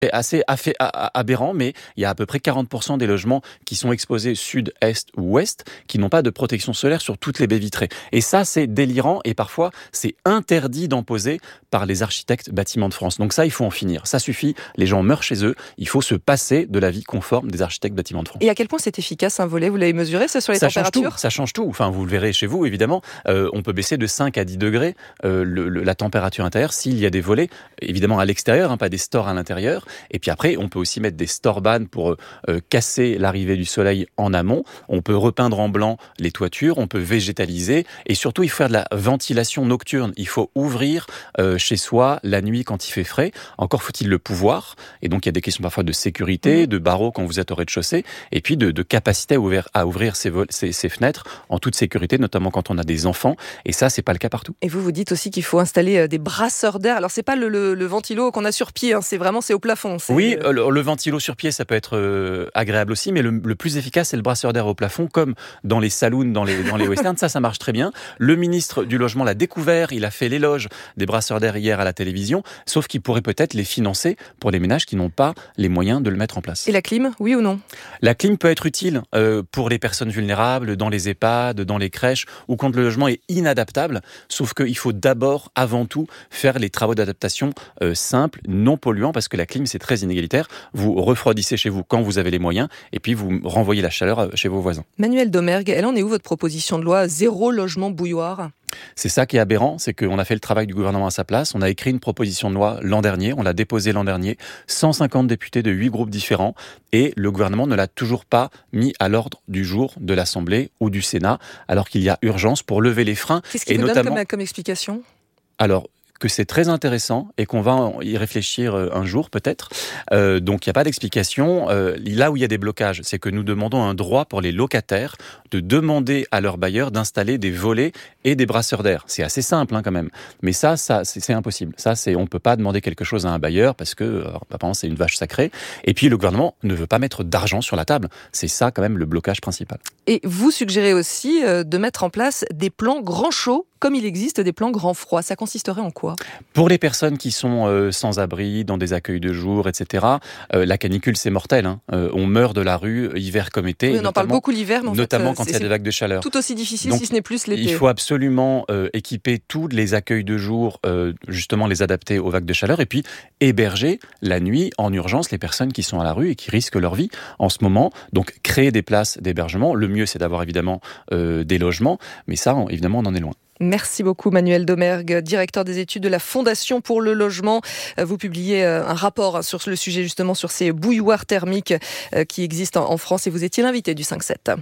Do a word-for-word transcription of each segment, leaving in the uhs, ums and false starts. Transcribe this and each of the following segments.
C'est assez affa- a- a- aberrant, mais il y a à peu près quarante pour cent des logements qui sont exposés sud, est ou ouest qui n'ont pas de protection solaire sur toutes les baies vitrées. Et ça, c'est délirant et parfois, c'est interdit d'imposer par les architectes bâtiments de France. Donc ça, il faut en finir. Ça suffit, les gens meurent chez eux, il faut se passer de l'avis conforme des architectes bâtiments de France. Et à quel point c'est efficace un volet ? Vous l'avez mesuré, ça, sur les ça températures ? change tout, Ça change tout. Enfin, vous le verrez chez vous, évidemment. Euh, on peut baisser de cinq à dix degrés euh, le, le, la température intérieure s'il y a des volets, évidemment à l'extérieur, hein, pas des stores à l'intérieur. Et puis après, on peut aussi mettre des storbanes pour euh, casser l'arrivée du soleil en amont. On peut repeindre en blanc les toitures, on peut végétaliser. Et surtout, il faut faire de la ventilation nocturne. Il faut ouvrir euh, chez soi la nuit quand il fait frais. Encore faut-il le pouvoir. Et donc, il y a des questions parfois de sécurité, de barreaux quand vous êtes au rez-de-chaussée, et puis de, de capacité à ouvrir, à ouvrir ses, vol- ses, ses fenêtres en toute sécurité, notamment quand on a des enfants. Et ça, c'est pas le cas partout. Et vous, vous dites aussi qu'il faut installer des brasseurs d'air. Alors, c'est pas le, le, le ventilo qu'on a sur pied, hein. C'est vraiment c'est au plafond. C'est... Oui, le, le ventilo sur pied, ça peut être euh, agréable aussi, mais le, le plus efficace, c'est le brasseur d'air au plafond, comme dans les saloons, dans les, dans les westerns. Ça, ça marche très bien. Le ministre du Logement l'a découvert, il a fait l'éloge des brasseurs d'air hier à la télévision, sauf qu'il pourrait peut-être les financer pour les ménages qui n'ont pas les moyens de le mettre en place. Et la clim, oui ou non ? La clim peut être utile euh, pour les personnes vulnérables, dans les EHPAD, dans les crèches, ou quand le logement est inadaptable, sauf qu'il faut d'abord, avant tout, faire les travaux d'adaptation euh, simples, non polluants, parce que la clim, c'est très inégalitaire. Vous refroidissez chez vous quand vous avez les moyens, et puis vous renvoyez la chaleur chez vos voisins. Manuel Domergue, elle en est où votre proposition de loi zéro logement bouilloire ? C'est ça qui est aberrant, c'est qu'on a fait le travail du gouvernement à sa place. On a écrit une proposition de loi l'an dernier, on l'a déposée l'an dernier, cent cinquante députés de huit groupes différents, et le gouvernement ne l'a toujours pas mis à l'ordre du jour de l'Assemblée ou du Sénat, alors qu'il y a urgence pour lever les freins. Qu'est-ce qu'il et vous notamment... donne comme, comme explication ? Alors, que c'est très intéressant et qu'on va y réfléchir un jour peut-être. Euh, donc il n'y a pas d'explication. Euh, là où il y a des blocages, c'est que nous demandons un droit pour les locataires de demander à leurs bailleurs d'installer des volets et des brasseurs d'air. C'est assez simple hein, quand même. Mais ça, ça c'est, c'est impossible. Ça, c'est, on ne peut pas demander quelque chose à un bailleur parce que alors, apparemment c'est une vache sacrée. Et puis le gouvernement ne veut pas mettre d'argent sur la table. C'est ça quand même le blocage principal. Et vous suggérez aussi euh, de mettre en place des plans grand chaud comme il existe des plans grand froid. Ça consisterait en quoi ? Pour les personnes qui sont euh, sans abri, dans des accueils de jour, et cetera, euh, la canicule, c'est mortel. Hein. Euh, on meurt de la rue, hiver comme été. Oui, on en parle beaucoup l'hiver, mais en notamment fait, quand il y a des vagues de chaleur. Tout aussi difficile, Donc, si ce n'est plus l'été. Il faut absolument euh, équiper tous les accueils de jour, euh, justement les adapter aux vagues de chaleur, et puis héberger la nuit, en urgence, les personnes qui sont à la rue et qui risquent leur vie en ce moment. Donc créer des places d'hébergement. Le mieux, c'est d'avoir évidemment euh, des logements, mais ça, on, évidemment, on en est loin. Merci beaucoup Manuel Domergue, directeur des études de la Fondation pour le logement. Vous publiez un rapport sur le sujet justement sur ces bouilloires thermiques qui existent en France et vous étiez l'invité du cinq sept.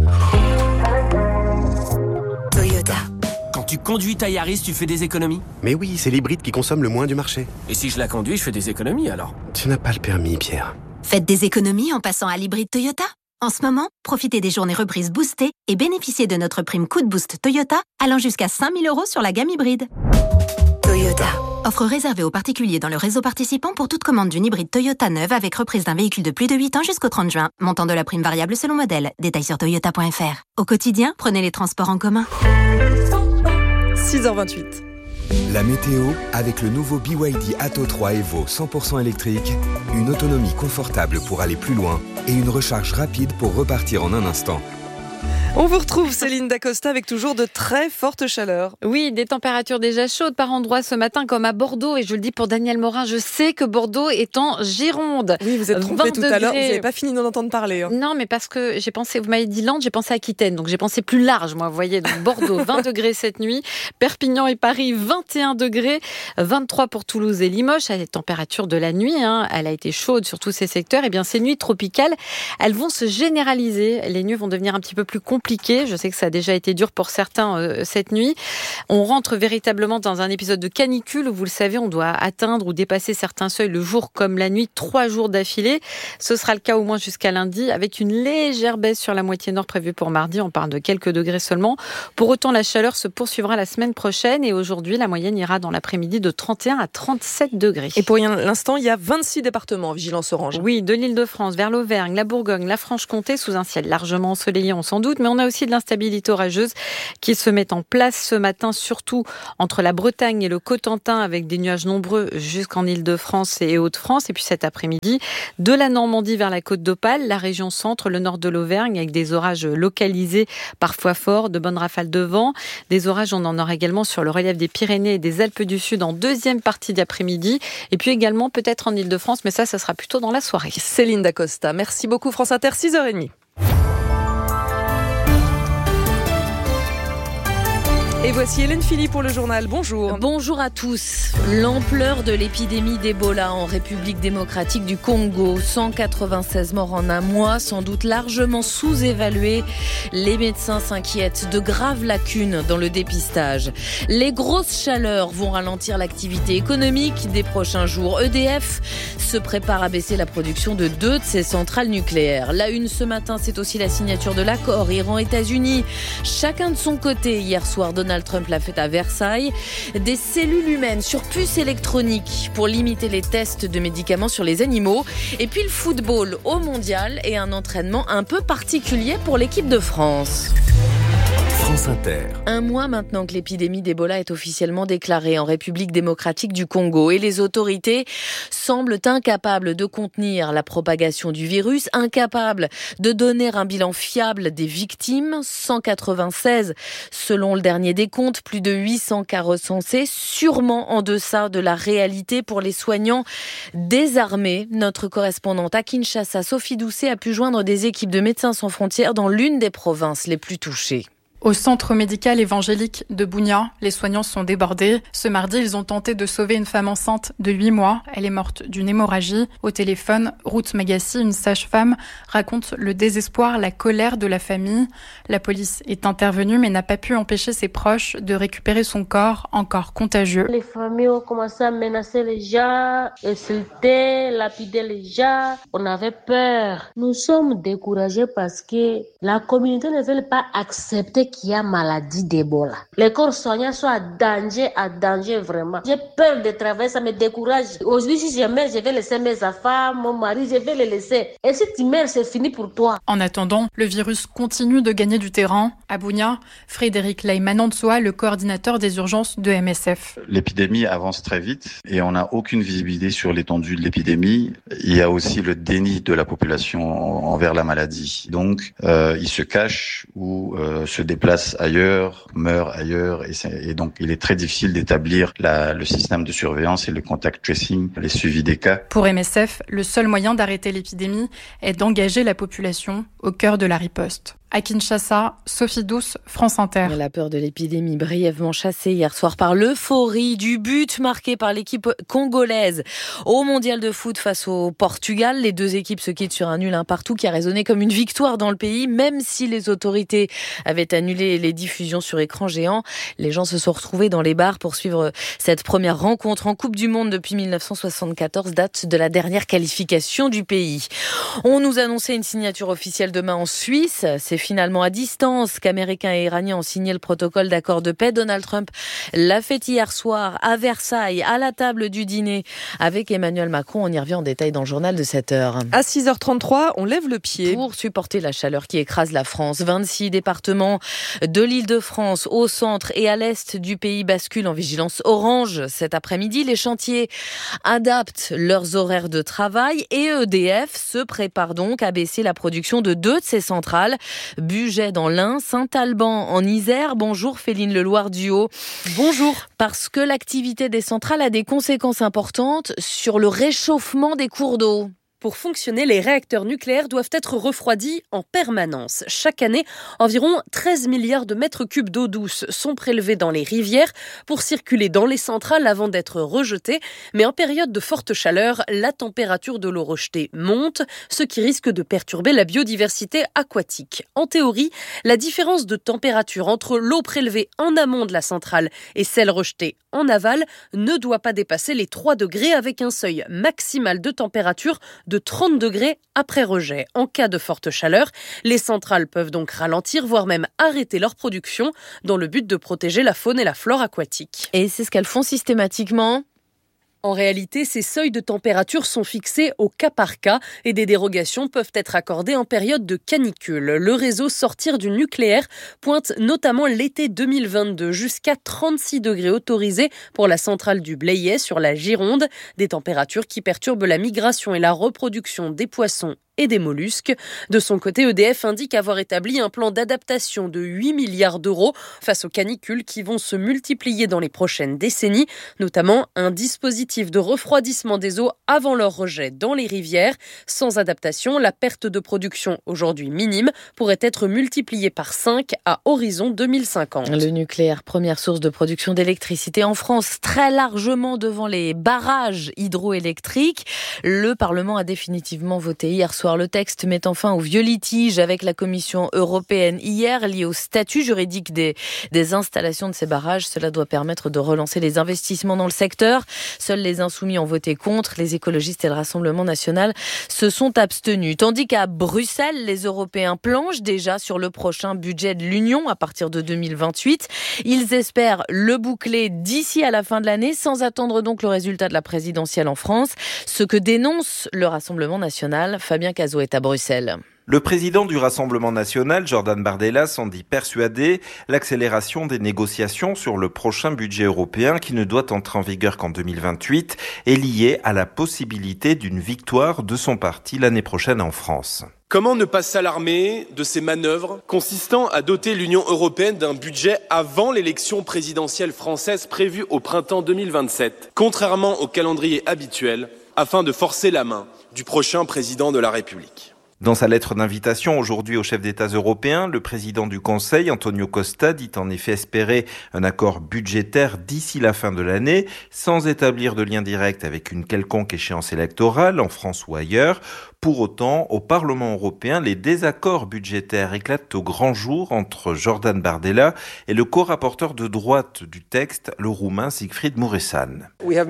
Toyota. Quand tu conduis ta Yaris, tu fais des économies ? Mais oui, c'est l'hybride qui consomme le moins du marché. Et si je la conduis, je fais des économies alors ? Tu n'as pas le permis, Pierre. Faites des économies en passant à l'hybride Toyota. En ce moment, profitez des journées reprises boostées et bénéficiez de notre prime coup de boost Toyota allant jusqu'à cinq mille euros sur la gamme hybride. Toyota. Offre réservée aux particuliers dans le réseau participant pour toute commande d'une hybride Toyota neuve avec reprise d'un véhicule de plus de huit ans jusqu'au trente juin. Montant de la prime variable selon modèle. Détails sur toyota point f r. Au quotidien, prenez les transports en commun. six heures vingt-huit. La météo avec le nouveau B Y D Atto trois Evo cent pour cent électrique, une autonomie confortable pour aller plus loin et une recharge rapide pour repartir en un instant. On vous retrouve Céline Dacosta avec toujours de très fortes chaleurs. Oui, des températures déjà chaudes par endroits ce matin comme à Bordeaux. Et je le dis pour Daniel Morin, je sais que Bordeaux est en Gironde. Oui, vous êtes trompé tout degrés. à l'heure, vous n'avez pas fini d'en entendre parler. Hein. Non, mais parce que j'ai pensé, vous m'avez dit Landes, j'ai pensé Aquitaine. Donc j'ai pensé plus large, moi, vous voyez. Donc Bordeaux, vingt degrés cette nuit. Perpignan et Paris, vingt et un degrés. vingt-trois pour Toulouse et Limoges. À les températures de la nuit, hein, elle a été chaude sur tous ces secteurs. Et bien ces nuits tropicales, elles vont se généraliser. Les nuits vont devenir un petit peu plus compliquées. Je sais que ça a déjà été dur pour certains euh, cette nuit. On rentre véritablement dans un épisode de canicule où, vous le savez, on doit atteindre ou dépasser certains seuils le jour comme la nuit, trois jours d'affilée. Ce sera le cas au moins jusqu'à lundi, avec une légère baisse sur la moitié nord prévue pour mardi. On parle de quelques degrés seulement. Pour autant, la chaleur se poursuivra la semaine prochaine et aujourd'hui, la moyenne ira dans l'après-midi de trente et un à trente-sept degrés. Et pour l'instant, il y a vingt-six départements en vigilance orange. Oui, de l'Île-de-France vers l'Auvergne, la Bourgogne, la Franche-Comté, sous un ciel largement ensoleillé, on s'en doute, mais on a aussi de l'instabilité orageuse qui se met en place ce matin, surtout entre la Bretagne et le Cotentin, avec des nuages nombreux jusqu'en Île-de-France et Hauts-de-France. Et puis cet après-midi, de la Normandie vers la côte d'Opale, la région centre, le nord de l'Auvergne, avec des orages localisés, parfois forts, de bonnes rafales de vent. Des orages, on en aura également sur le relief des Pyrénées et des Alpes du Sud en deuxième partie d'après-midi. Et puis également peut-être en Île-de-France, mais ça, ça sera plutôt dans la soirée. Céline Dacosta, merci beaucoup France Inter, six heures trente. Et voici Hélène Philly pour le journal. Bonjour. Bonjour à tous. L'ampleur de l'épidémie d'Ebola en République démocratique du Congo. cent quatre-vingt-seize morts en un mois, sans doute largement sous-évalués. Les médecins s'inquiètent de graves lacunes dans le dépistage. Les grosses chaleurs vont ralentir l'activité économique des prochains jours. E D F se prépare à baisser la production de deux de ses centrales nucléaires. La une ce matin, c'est aussi la signature de l'accord Iran-États-Unis. Chacun de son côté. Hier soir, Donald Trump l'a fait à Versailles. Des cellules humaines sur puces électroniques pour limiter les tests de médicaments sur les animaux. Et puis le football au mondial et un entraînement un peu particulier pour l'équipe de France. France Inter. Un mois maintenant que l'épidémie d'Ebola est officiellement déclarée en République démocratique du Congo et les autorités semblent incapables de contenir la propagation du virus, incapables de donner un bilan fiable des victimes. cent quatre-vingt-seize selon le dernier décompte, plus de huit cents cas recensés, sûrement en deçà de la réalité pour les soignants désarmés. Notre correspondante à Kinshasa, Sophie Doucet, a pu joindre des équipes de Médecins sans frontières dans l'une des provinces les plus touchées. Au centre médical évangélique de Bunia, les soignants sont débordés. Ce mardi, ils ont tenté de sauver une femme enceinte de huit mois. Elle est morte d'une hémorragie. Au téléphone, Ruth Magassi, une sage-femme, raconte le désespoir, la colère de la famille. La police est intervenue mais n'a pas pu empêcher ses proches de récupérer son corps, encore contagieux. Les familles ont commencé à menacer les gens, insulter, lapider les gens. On avait peur. Nous sommes découragés parce que la communauté ne veut pas accepter qu'il y a maladie d'Ebola. Les corps soignants sont à danger, à danger vraiment. J'ai peur de travailler, ça me décourage. Aujourd'hui, si je meurs, je vais laisser mes enfants, mon mari, je vais les laisser. Et si tu meurs, c'est fini pour toi. En attendant, le virus continue de gagner du terrain. À Bunia, Frédéric Laimanantsoa, le coordinateur des urgences de M S F. L'épidémie avance très vite et on n'a aucune visibilité sur l'étendue de l'épidémie. Il y a aussi le déni de la population envers la maladie. Donc, euh, ils se cachent ou euh, se déplacent place ailleurs, meurt ailleurs, et, et donc il est très difficile d'établir la, le système de surveillance et le contact tracing, les suivis des cas. Pour M S F, le seul moyen d'arrêter l'épidémie est d'engager la population au cœur de la riposte. À Kinshasa, Sophie Douce, France Inter. La peur de l'épidémie brièvement chassée hier soir par l'euphorie du but marqué par l'équipe congolaise au mondial de foot face au Portugal. Les deux équipes se quittent sur un nul un partout qui a résonné comme une victoire dans le pays, même si les autorités avaient annulé les diffusions sur écran géant. Les gens se sont retrouvés dans les bars pour suivre cette première rencontre en Coupe du Monde depuis dix-neuf cent soixante-quatorze, date de la dernière qualification du pays. On nous annonçait une signature officielle demain en Suisse. C'est finalement à distance qu'Américains et Iraniens ont signé le protocole d'accord de paix. Donald Trump l'a fait hier soir à Versailles, à la table du dîner avec Emmanuel Macron. On y revient en détail dans le journal de sept heures. À six heures trente-trois, on lève le pied. Pour supporter la chaleur qui écrase la France. vingt-six départements de l'Île-de-France, au centre et à l'est du pays basculent en vigilance orange. Cet après-midi, les chantiers adaptent leurs horaires de travail et E D F se prépare donc à baisser la production de deux de ses centrales. Bugey dans l'Ain, Saint-Alban en Isère. Bonjour Féline Leloir-Duhaut. Bonjour. Parce que l'activité des centrales a des conséquences importantes sur le réchauffement des cours d'eau. Pour fonctionner, les réacteurs nucléaires doivent être refroidis en permanence. Chaque année, environ treize milliards de mètres cubes d'eau douce sont prélevés dans les rivières pour circuler dans les centrales avant d'être rejetés. Mais en période de forte chaleur, la température de l'eau rejetée monte, ce qui risque de perturber la biodiversité aquatique. En théorie, la différence de température entre l'eau prélevée en amont de la centrale et celle rejetée en aval ne doit pas dépasser les trois degrés avec un seuil maximal de température de trente degrés après rejet. En cas de forte chaleur, les centrales peuvent donc ralentir, voire même arrêter leur production dans le but de protéger la faune et la flore aquatique. Et c'est ce qu'elles font systématiquement ? En réalité, ces seuils de température sont fixés au cas par cas et des dérogations peuvent être accordées en période de canicule. Le réseau Sortir du nucléaire pointe notamment l'été deux mille vingt-deux, jusqu'à trente-six degrés autorisés pour la centrale du Blayais sur la Gironde, des températures qui perturbent la migration et la reproduction des poissons et des mollusques. De son côté, E D F indique avoir établi un plan d'adaptation de huit milliards d'euros face aux canicules qui vont se multiplier dans les prochaines décennies, notamment un dispositif de refroidissement des eaux avant leur rejet dans les rivières. Sans adaptation, la perte de production, aujourd'hui minime, pourrait être multipliée par cinq à horizon deux mille cinquante. Le nucléaire, première source de production d'électricité en France, très largement devant les barrages hydroélectriques. Le Parlement a définitivement voté hier soir le texte mettant fin au vieux litige avec la Commission européenne hier lié au statut juridique des, des installations de ces barrages. Cela doit permettre de relancer les investissements dans le secteur. Seuls les insoumis ont voté contre. Les écologistes et le Rassemblement national se sont abstenus. Tandis qu'à Bruxelles, les Européens planchent déjà sur le prochain budget de l'Union à partir de deux mille vingt-huit. Ils espèrent le boucler d'ici à la fin de l'année sans attendre donc le résultat de la présidentielle en France. Ce que dénonce le Rassemblement national. Fabien Cazot est à Bruxelles. Le président du Rassemblement national, Jordan Bardella, s'en dit persuadé. L'accélération des négociations sur le prochain budget européen, qui ne doit entrer en vigueur qu'en deux mille vingt-huit, est liée à la possibilité d'une victoire de son parti l'année prochaine en France. Comment ne pas s'alarmer de ces manœuvres consistant à doter l'Union européenne d'un budget avant l'élection présidentielle française prévue au printemps deux mille vingt-sept, contrairement au calendrier habituel, afin de forcer la main du prochain président de la République. Dans sa lettre d'invitation aujourd'hui aux chefs d'État européens, le président du Conseil, Antonio Costa, dit en effet espérer un accord budgétaire d'ici la fin de l'année, sans établir de lien direct avec une quelconque échéance électorale, en France ou ailleurs. Pour autant, au Parlement européen, les désaccords budgétaires éclatent au grand jour entre Jordan Bardella et le co-rapporteur de droite du texte, le Roumain Siegfried Mureșan.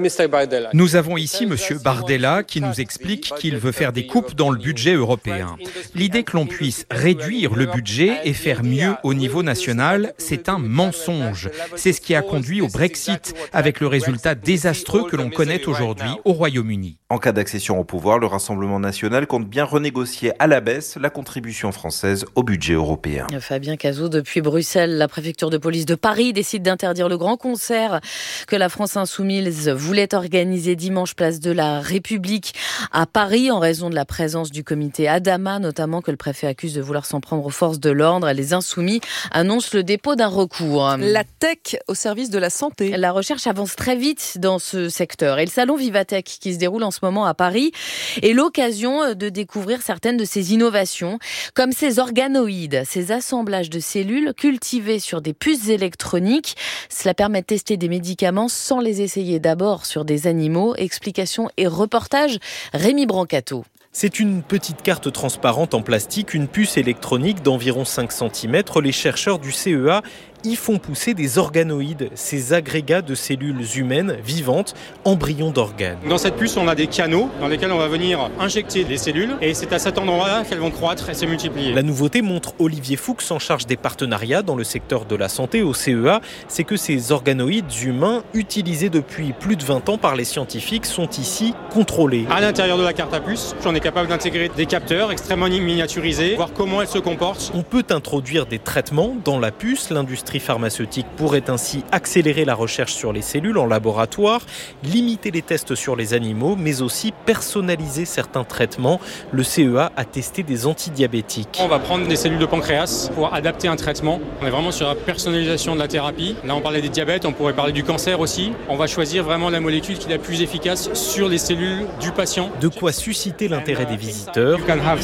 Nous avons ici M. Bardella qui nous explique qu'il veut faire des coupes dans le budget européen. L'idée que l'on puisse réduire le budget et faire mieux au niveau national, c'est un mensonge. C'est ce qui a conduit au Brexit, avec le résultat désastreux que l'on connaît aujourd'hui au Royaume-Uni. En cas d'accession au pouvoir, le Rassemblement national compte bien renégocier à la baisse la contribution française au budget européen. Fabien Cazot, depuis Bruxelles, la préfecture de police de Paris décide d'interdire le grand concert que la France insoumise voulait organiser dimanche place de la République à Paris en raison de la présence du comité Adama, notamment que le préfet accuse de vouloir s'en prendre aux forces de l'ordre. Les insoumis annoncent le dépôt d'un recours. La tech au service de la santé. La recherche avance très vite dans ce secteur et le salon Vivatech qui se déroule en ce moment à Paris est l'occasion de découvrir certaines de ces innovations, comme ces organoïdes, ces assemblages de cellules cultivées sur des puces électroniques. Cela permet de tester des médicaments sans les essayer d'abord sur des animaux. Explications et reportages, Rémi Brancato. C'est une petite carte transparente en plastique, une puce électronique d'environ cinq centimètres. Les chercheurs du C E A y font pousser des organoïdes, ces agrégats de cellules humaines vivantes, embryons d'organes. Dans cette puce, on a des canaux dans lesquels on va venir injecter les cellules et c'est à cet endroit-là qu'elles vont croître et se multiplier. La nouveauté, montre Olivier Fuchs, en charge des partenariats dans le secteur de la santé au C E A, c'est que ces organoïdes humains, utilisés depuis plus de vingt ans par les scientifiques, sont ici contrôlés. À l'intérieur de la carte à puce, on est capable d'intégrer des capteurs extrêmement miniaturisés, voir comment elles se comportent. On peut introduire des traitements dans la puce. L'industrie pharmaceutique pourrait ainsi accélérer la recherche sur les cellules en laboratoire, limiter les tests sur les animaux, mais aussi personnaliser certains traitements. Le C E A a testé des antidiabétiques. On va prendre des cellules de pancréas pour adapter un traitement. On est vraiment sur la personnalisation de la thérapie. Là, on parlait des diabètes, on pourrait parler du cancer aussi. On va choisir vraiment la molécule qui est la plus efficace sur les cellules du patient. De quoi susciter l'intérêt des visiteurs,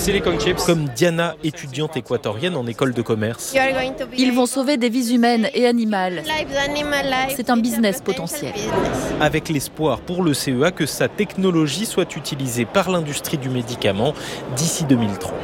comme Diana, étudiante équatorienne en école de commerce. Ils vont sauver des vies humaines et animales. C'est un business potentiel. Avec l'espoir pour le C E A que sa technologie soit utilisée par l'industrie du médicament d'ici deux mille trente.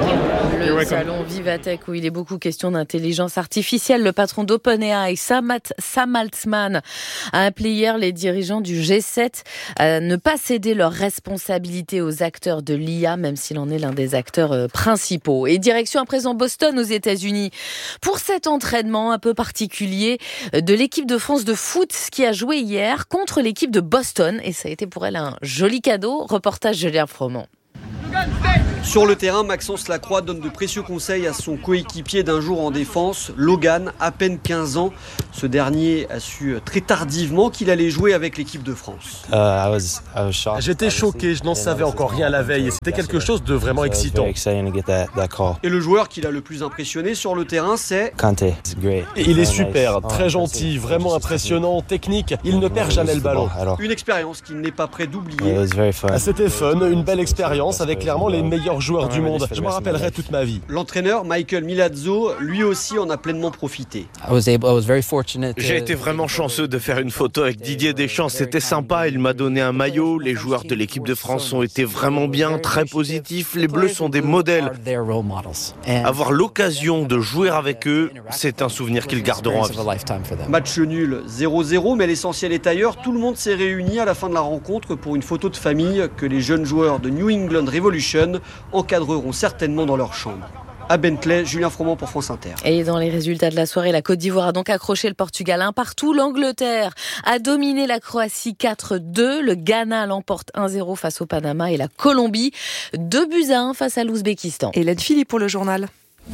Le salon Vivatech où il est beaucoup question d'intelligence artificielle. Le patron d'OpenAI, Sam Altman, a appelé hier les dirigeants du G sept à ne pas céder leurs responsabilités aux acteurs de l'I A, même s'il en est l'un des acteurs principaux. Et direction à présent Boston aux États-Unis pour cet entraînement peu particulier de l'équipe de France de foot qui a joué hier contre l'équipe de Boston. Et ça a été pour elle un joli cadeau. Reportage de Julien Froment. Sur le terrain, Maxence Lacroix donne de précieux conseils à son coéquipier d'un jour en défense, Logan, à peine quinze ans. Ce dernier a su très tardivement qu'il allait jouer avec l'équipe de France. J'étais choqué, je n'en savais encore rien la veille et c'était quelque chose de vraiment excitant. Et le joueur qui l'a le plus impressionné sur le terrain, c'est Kanté. Il est super, très gentil, vraiment impressionnant, technique, il ne perd jamais le ballon. Une expérience qu'il n'est pas prêt d'oublier. C'était fun, une belle expérience avec clairement les meilleurs joueurs du monde. Je m'en rappellerai toute ma vie. L'entraîneur Michael Milazzo, lui aussi, en a pleinement profité. J'ai été vraiment chanceux de faire une photo avec Didier Deschamps. C'était sympa, il m'a donné un maillot. Les joueurs de l'équipe de France ont été vraiment bien, très positifs. Les Bleus sont des modèles. Avoir l'occasion de jouer avec eux, c'est un souvenir qu'ils garderont à vie. Match nul, zéro zéro, mais l'essentiel est ailleurs. Tout le monde s'est réuni à la fin de la rencontre pour une photo de famille que les jeunes joueurs de New England Revolution encadreront certainement dans leur chambre. À Bentley, Julien Froment pour France Inter. Et dans les résultats de la soirée, la Côte d'Ivoire a donc accroché le Portugal un partout. L'Angleterre a dominé la Croatie quatre deux. Le Ghana l'emporte un zéro face au Panama et la Colombie deux buts à un face à l'Ouzbékistan. Hélène Philippe pour le journal.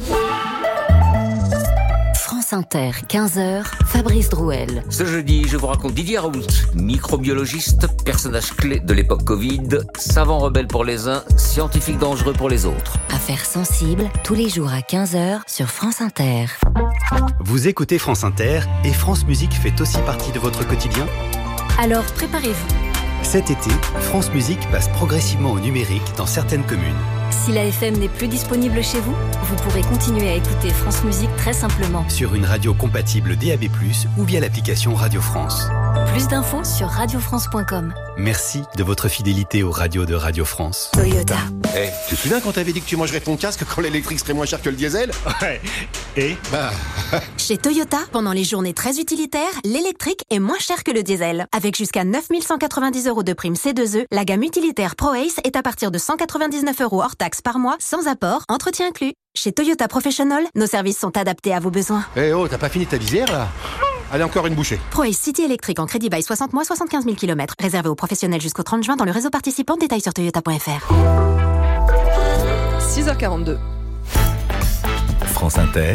France Inter, quinze heures, Fabrice Drouel. Ce jeudi, je vous raconte Didier Raoult, microbiologiste, personnage clé de l'époque Covid, savant rebelle pour les uns, scientifique dangereux pour les autres. Affaires sensibles, tous les jours à quinze heures sur France Inter. Vous écoutez France Inter et France Musique fait aussi partie de votre quotidien ? Alors préparez-vous. Cet été, France Musique passe progressivement au numérique dans certaines communes. Si la F M n'est plus disponible chez vous, vous pourrez continuer à écouter France Musique très simplement. Sur une radio compatible D A B plus, ou via l'application Radio France. Plus d'infos sur radio france point com. Merci de votre fidélité aux radios de Radio France. Toyota. Hey, tu te souviens quand t'avais dit que tu mangerais ton casque quand l'électrique serait moins cher que le diesel ? Ouais. Et Bah... Chez Toyota, pendant les journées très utilitaires, l'électrique est moins cher que le diesel. Avec jusqu'à neuf mille cent quatre-vingt-dix euros de prime C deux E, la gamme utilitaire ProAce est à partir de cent quatre-vingt-dix-neuf euros hors taxe par mois, sans apport, entretien inclus. Chez Toyota Professional, nos services sont adaptés à vos besoins. Eh hey oh, t'as pas fini ta visière là ? Allez, encore une bouchée. ProAce City électrique en crédit bail soixante mois, soixante-quinze mille kilomètres. Réservé aux professionnels jusqu'au trente juin dans le réseau participant. Détails sur toyota point f r. six heures quarante-deux. France Inter.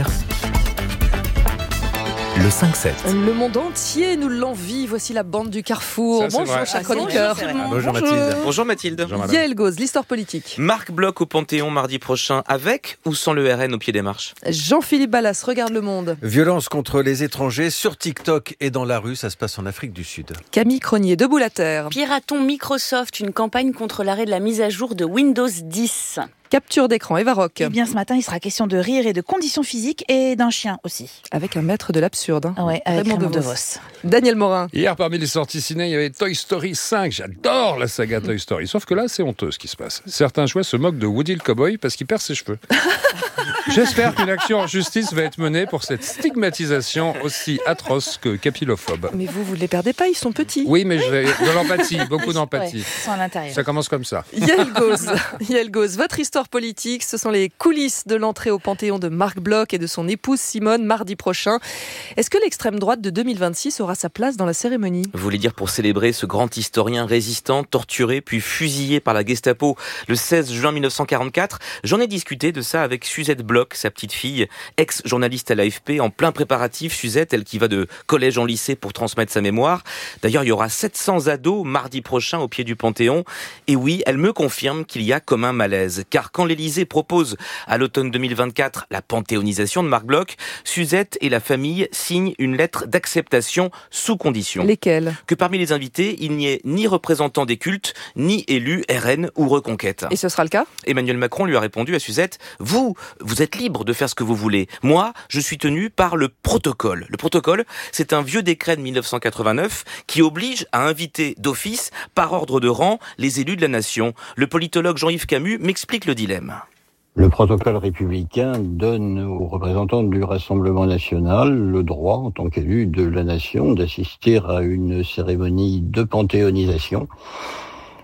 Le cinq sept. Le monde entier nous l'envie. Voici la bande du Carrefour. Ça, bonjour, cher chroniqueur. Bonjour, bonjour Mathilde. Bonjour Mathilde. Yael Gauz, l'histoire politique. Marc Bloch au Panthéon mardi prochain, avec ou sans le R N au pied des marches. Jean-Philippe Ballas, regarde le monde. Violence contre les étrangers sur TikTok et dans la rue, ça se passe en Afrique du Sud. Camille Cronier, debout la terre. Piraton Microsoft, une campagne contre l'arrêt de la mise à jour de Windows dix. Capture d'écran, Eva Rock. Eh bien, ce matin, il sera question de rire et de conditions physiques et d'un chien aussi. Avec un maître de l'absurde. Hein. Ouais, avec Raymond Raymond DeVos. Daniel Morin. Hier, parmi les sorties ciné, il y avait Toy Story cinq. J'adore la saga Toy Story. Sauf que là, c'est honteux ce qui se passe. Certains jouets se moquent de Woody le cowboy parce qu'il perd ses cheveux. J'espère qu'une action en justice va être menée pour cette stigmatisation aussi atroce que capillophobe. Mais vous, vous ne les perdez pas, ils sont petits. Oui, mais j'ai de l'empathie, beaucoup d'empathie. Ouais, ils sont à l'intérieur. Ça commence comme ça. Yael Gauz, Yael Gauz, votre histoire politique, ce sont les coulisses de l'entrée au Panthéon de Marc Bloch et de son épouse Simone mardi prochain. Est-ce que l'extrême droite de deux mille vingt-six aura sa place dans la cérémonie ? Vous voulez dire pour célébrer ce grand historien résistant, torturé puis fusillé par la Gestapo le seize juin mille neuf cent quarante-quatre ? J'en ai discuté de ça avec Suzette Bloch, sa petite fille, ex-journaliste à l'A F P, en plein préparatif. Suzette, elle qui va de collège en lycée pour transmettre sa mémoire. D'ailleurs, il y aura sept cents ados mardi prochain au pied du Panthéon. Et oui, elle me confirme qu'il y a comme un malaise. Car quand l'Élysée propose à l'automne deux mille vingt-quatre la panthéonisation de Marc Bloch, Suzette et la famille signent une lettre d'acceptation sous condition. Lesquelles ? Que parmi les invités, il n'y ait ni représentant des cultes, ni élu R N ou Reconquête. Et ce sera le cas ? Emmanuel Macron lui a répondu à Suzette, vous, vous êtes libre de faire ce que vous voulez. Moi, je suis tenu par le protocole. Le protocole, c'est un vieux décret de mille neuf cent quatre-vingt-neuf qui oblige à inviter d'office, par ordre de rang, les élus de la nation. Le politologue Jean-Yves Camus m'explique le dilemme. Le protocole républicain donne aux représentants du Rassemblement national le droit, en tant qu'élus de la nation, d'assister à une cérémonie de panthéonisation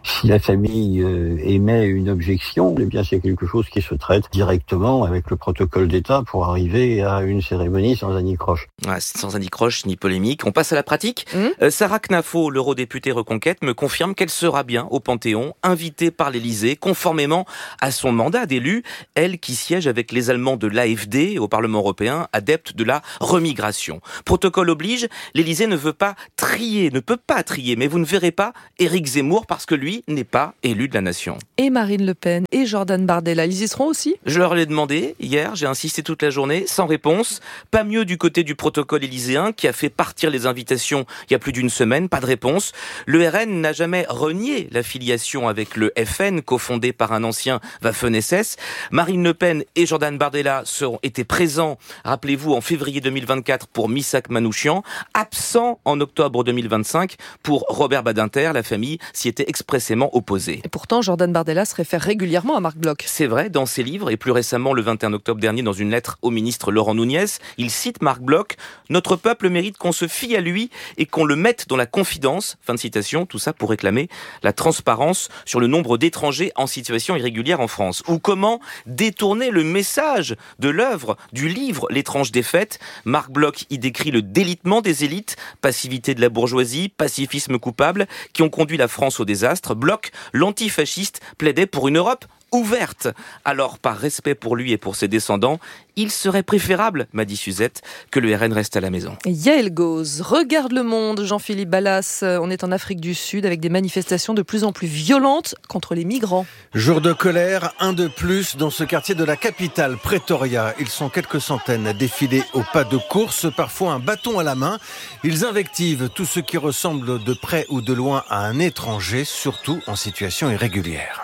Si la famille euh, émet une objection, eh bien c'est quelque chose qui se traite directement avec le protocole d'État pour arriver à une cérémonie sans anicroche. Ouais, sans anicroche ni polémique. On passe à la pratique. Mmh. Euh, Sarah Knafo, l'eurodéputée Reconquête, me confirme qu'elle sera bien au Panthéon, invitée par l'Élysée, conformément à son mandat d'élu, elle qui siège avec les Allemands de l'A F D au Parlement européen, adepte de la remigration. Protocole oblige, l'Élysée ne veut pas trier, ne peut pas trier, mais vous ne verrez pas Éric Zemmour parce que lui n'est pas élu de la nation. Et Marine Le Pen et Jordan Bardella, ils y seront aussi ? Je leur l'ai demandé hier, j'ai insisté toute la journée, sans réponse. Pas mieux du côté du protocole élyséen qui a fait partir les invitations il y a plus d'une semaine, pas de réponse. Le R N n'a jamais renié la filiation avec le F N, cofondé par un ancien Waffen-S S. Marine Le Pen et Jordan Bardella ont été présents, rappelez-vous, en février deux mille vingt-quatre pour Missak Manouchian, absents en octobre deux mille vingt-cinq pour Robert Badinter. La famille s'y était expressément opposée. Et pourtant, Jordan Bardella se réfère régulièrement à Marc Bloch. C'est vrai, dans ses livres, et plus récemment, le vingt et un octobre dernier, dans une lettre au ministre Laurent Nunez, il cite Marc Bloch « Notre peuple mérite qu'on se fie à lui et qu'on le mette dans la confidence », fin de citation, tout ça pour réclamer la transparence sur le nombre d'étrangers en situation irrégulière en France. Ou comment détourner le message de l'œuvre, du livre « L'étrange défaite ». Marc Bloch y décrit le délitement des élites, passivité de la bourgeoisie, pacifisme coupable, qui ont conduit la France au désastre. Bloch, l'antifasciste, plaidait pour une Europe ouverte. Alors, par respect pour lui et pour ses descendants, il serait préférable, m'a dit Suzette, que le R N reste à la maison. Yael Gauze, regarde le monde, Jean-Philippe Ballas. On est en Afrique du Sud avec des manifestations de plus en plus violentes contre les migrants. Jour de colère, un de plus dans ce quartier de la capitale, Pretoria. Ils sont quelques centaines à défiler au pas de course, parfois un bâton à la main. Ils invectivent tout ce qui ressemble de près ou de loin à un étranger, surtout en situation irrégulière.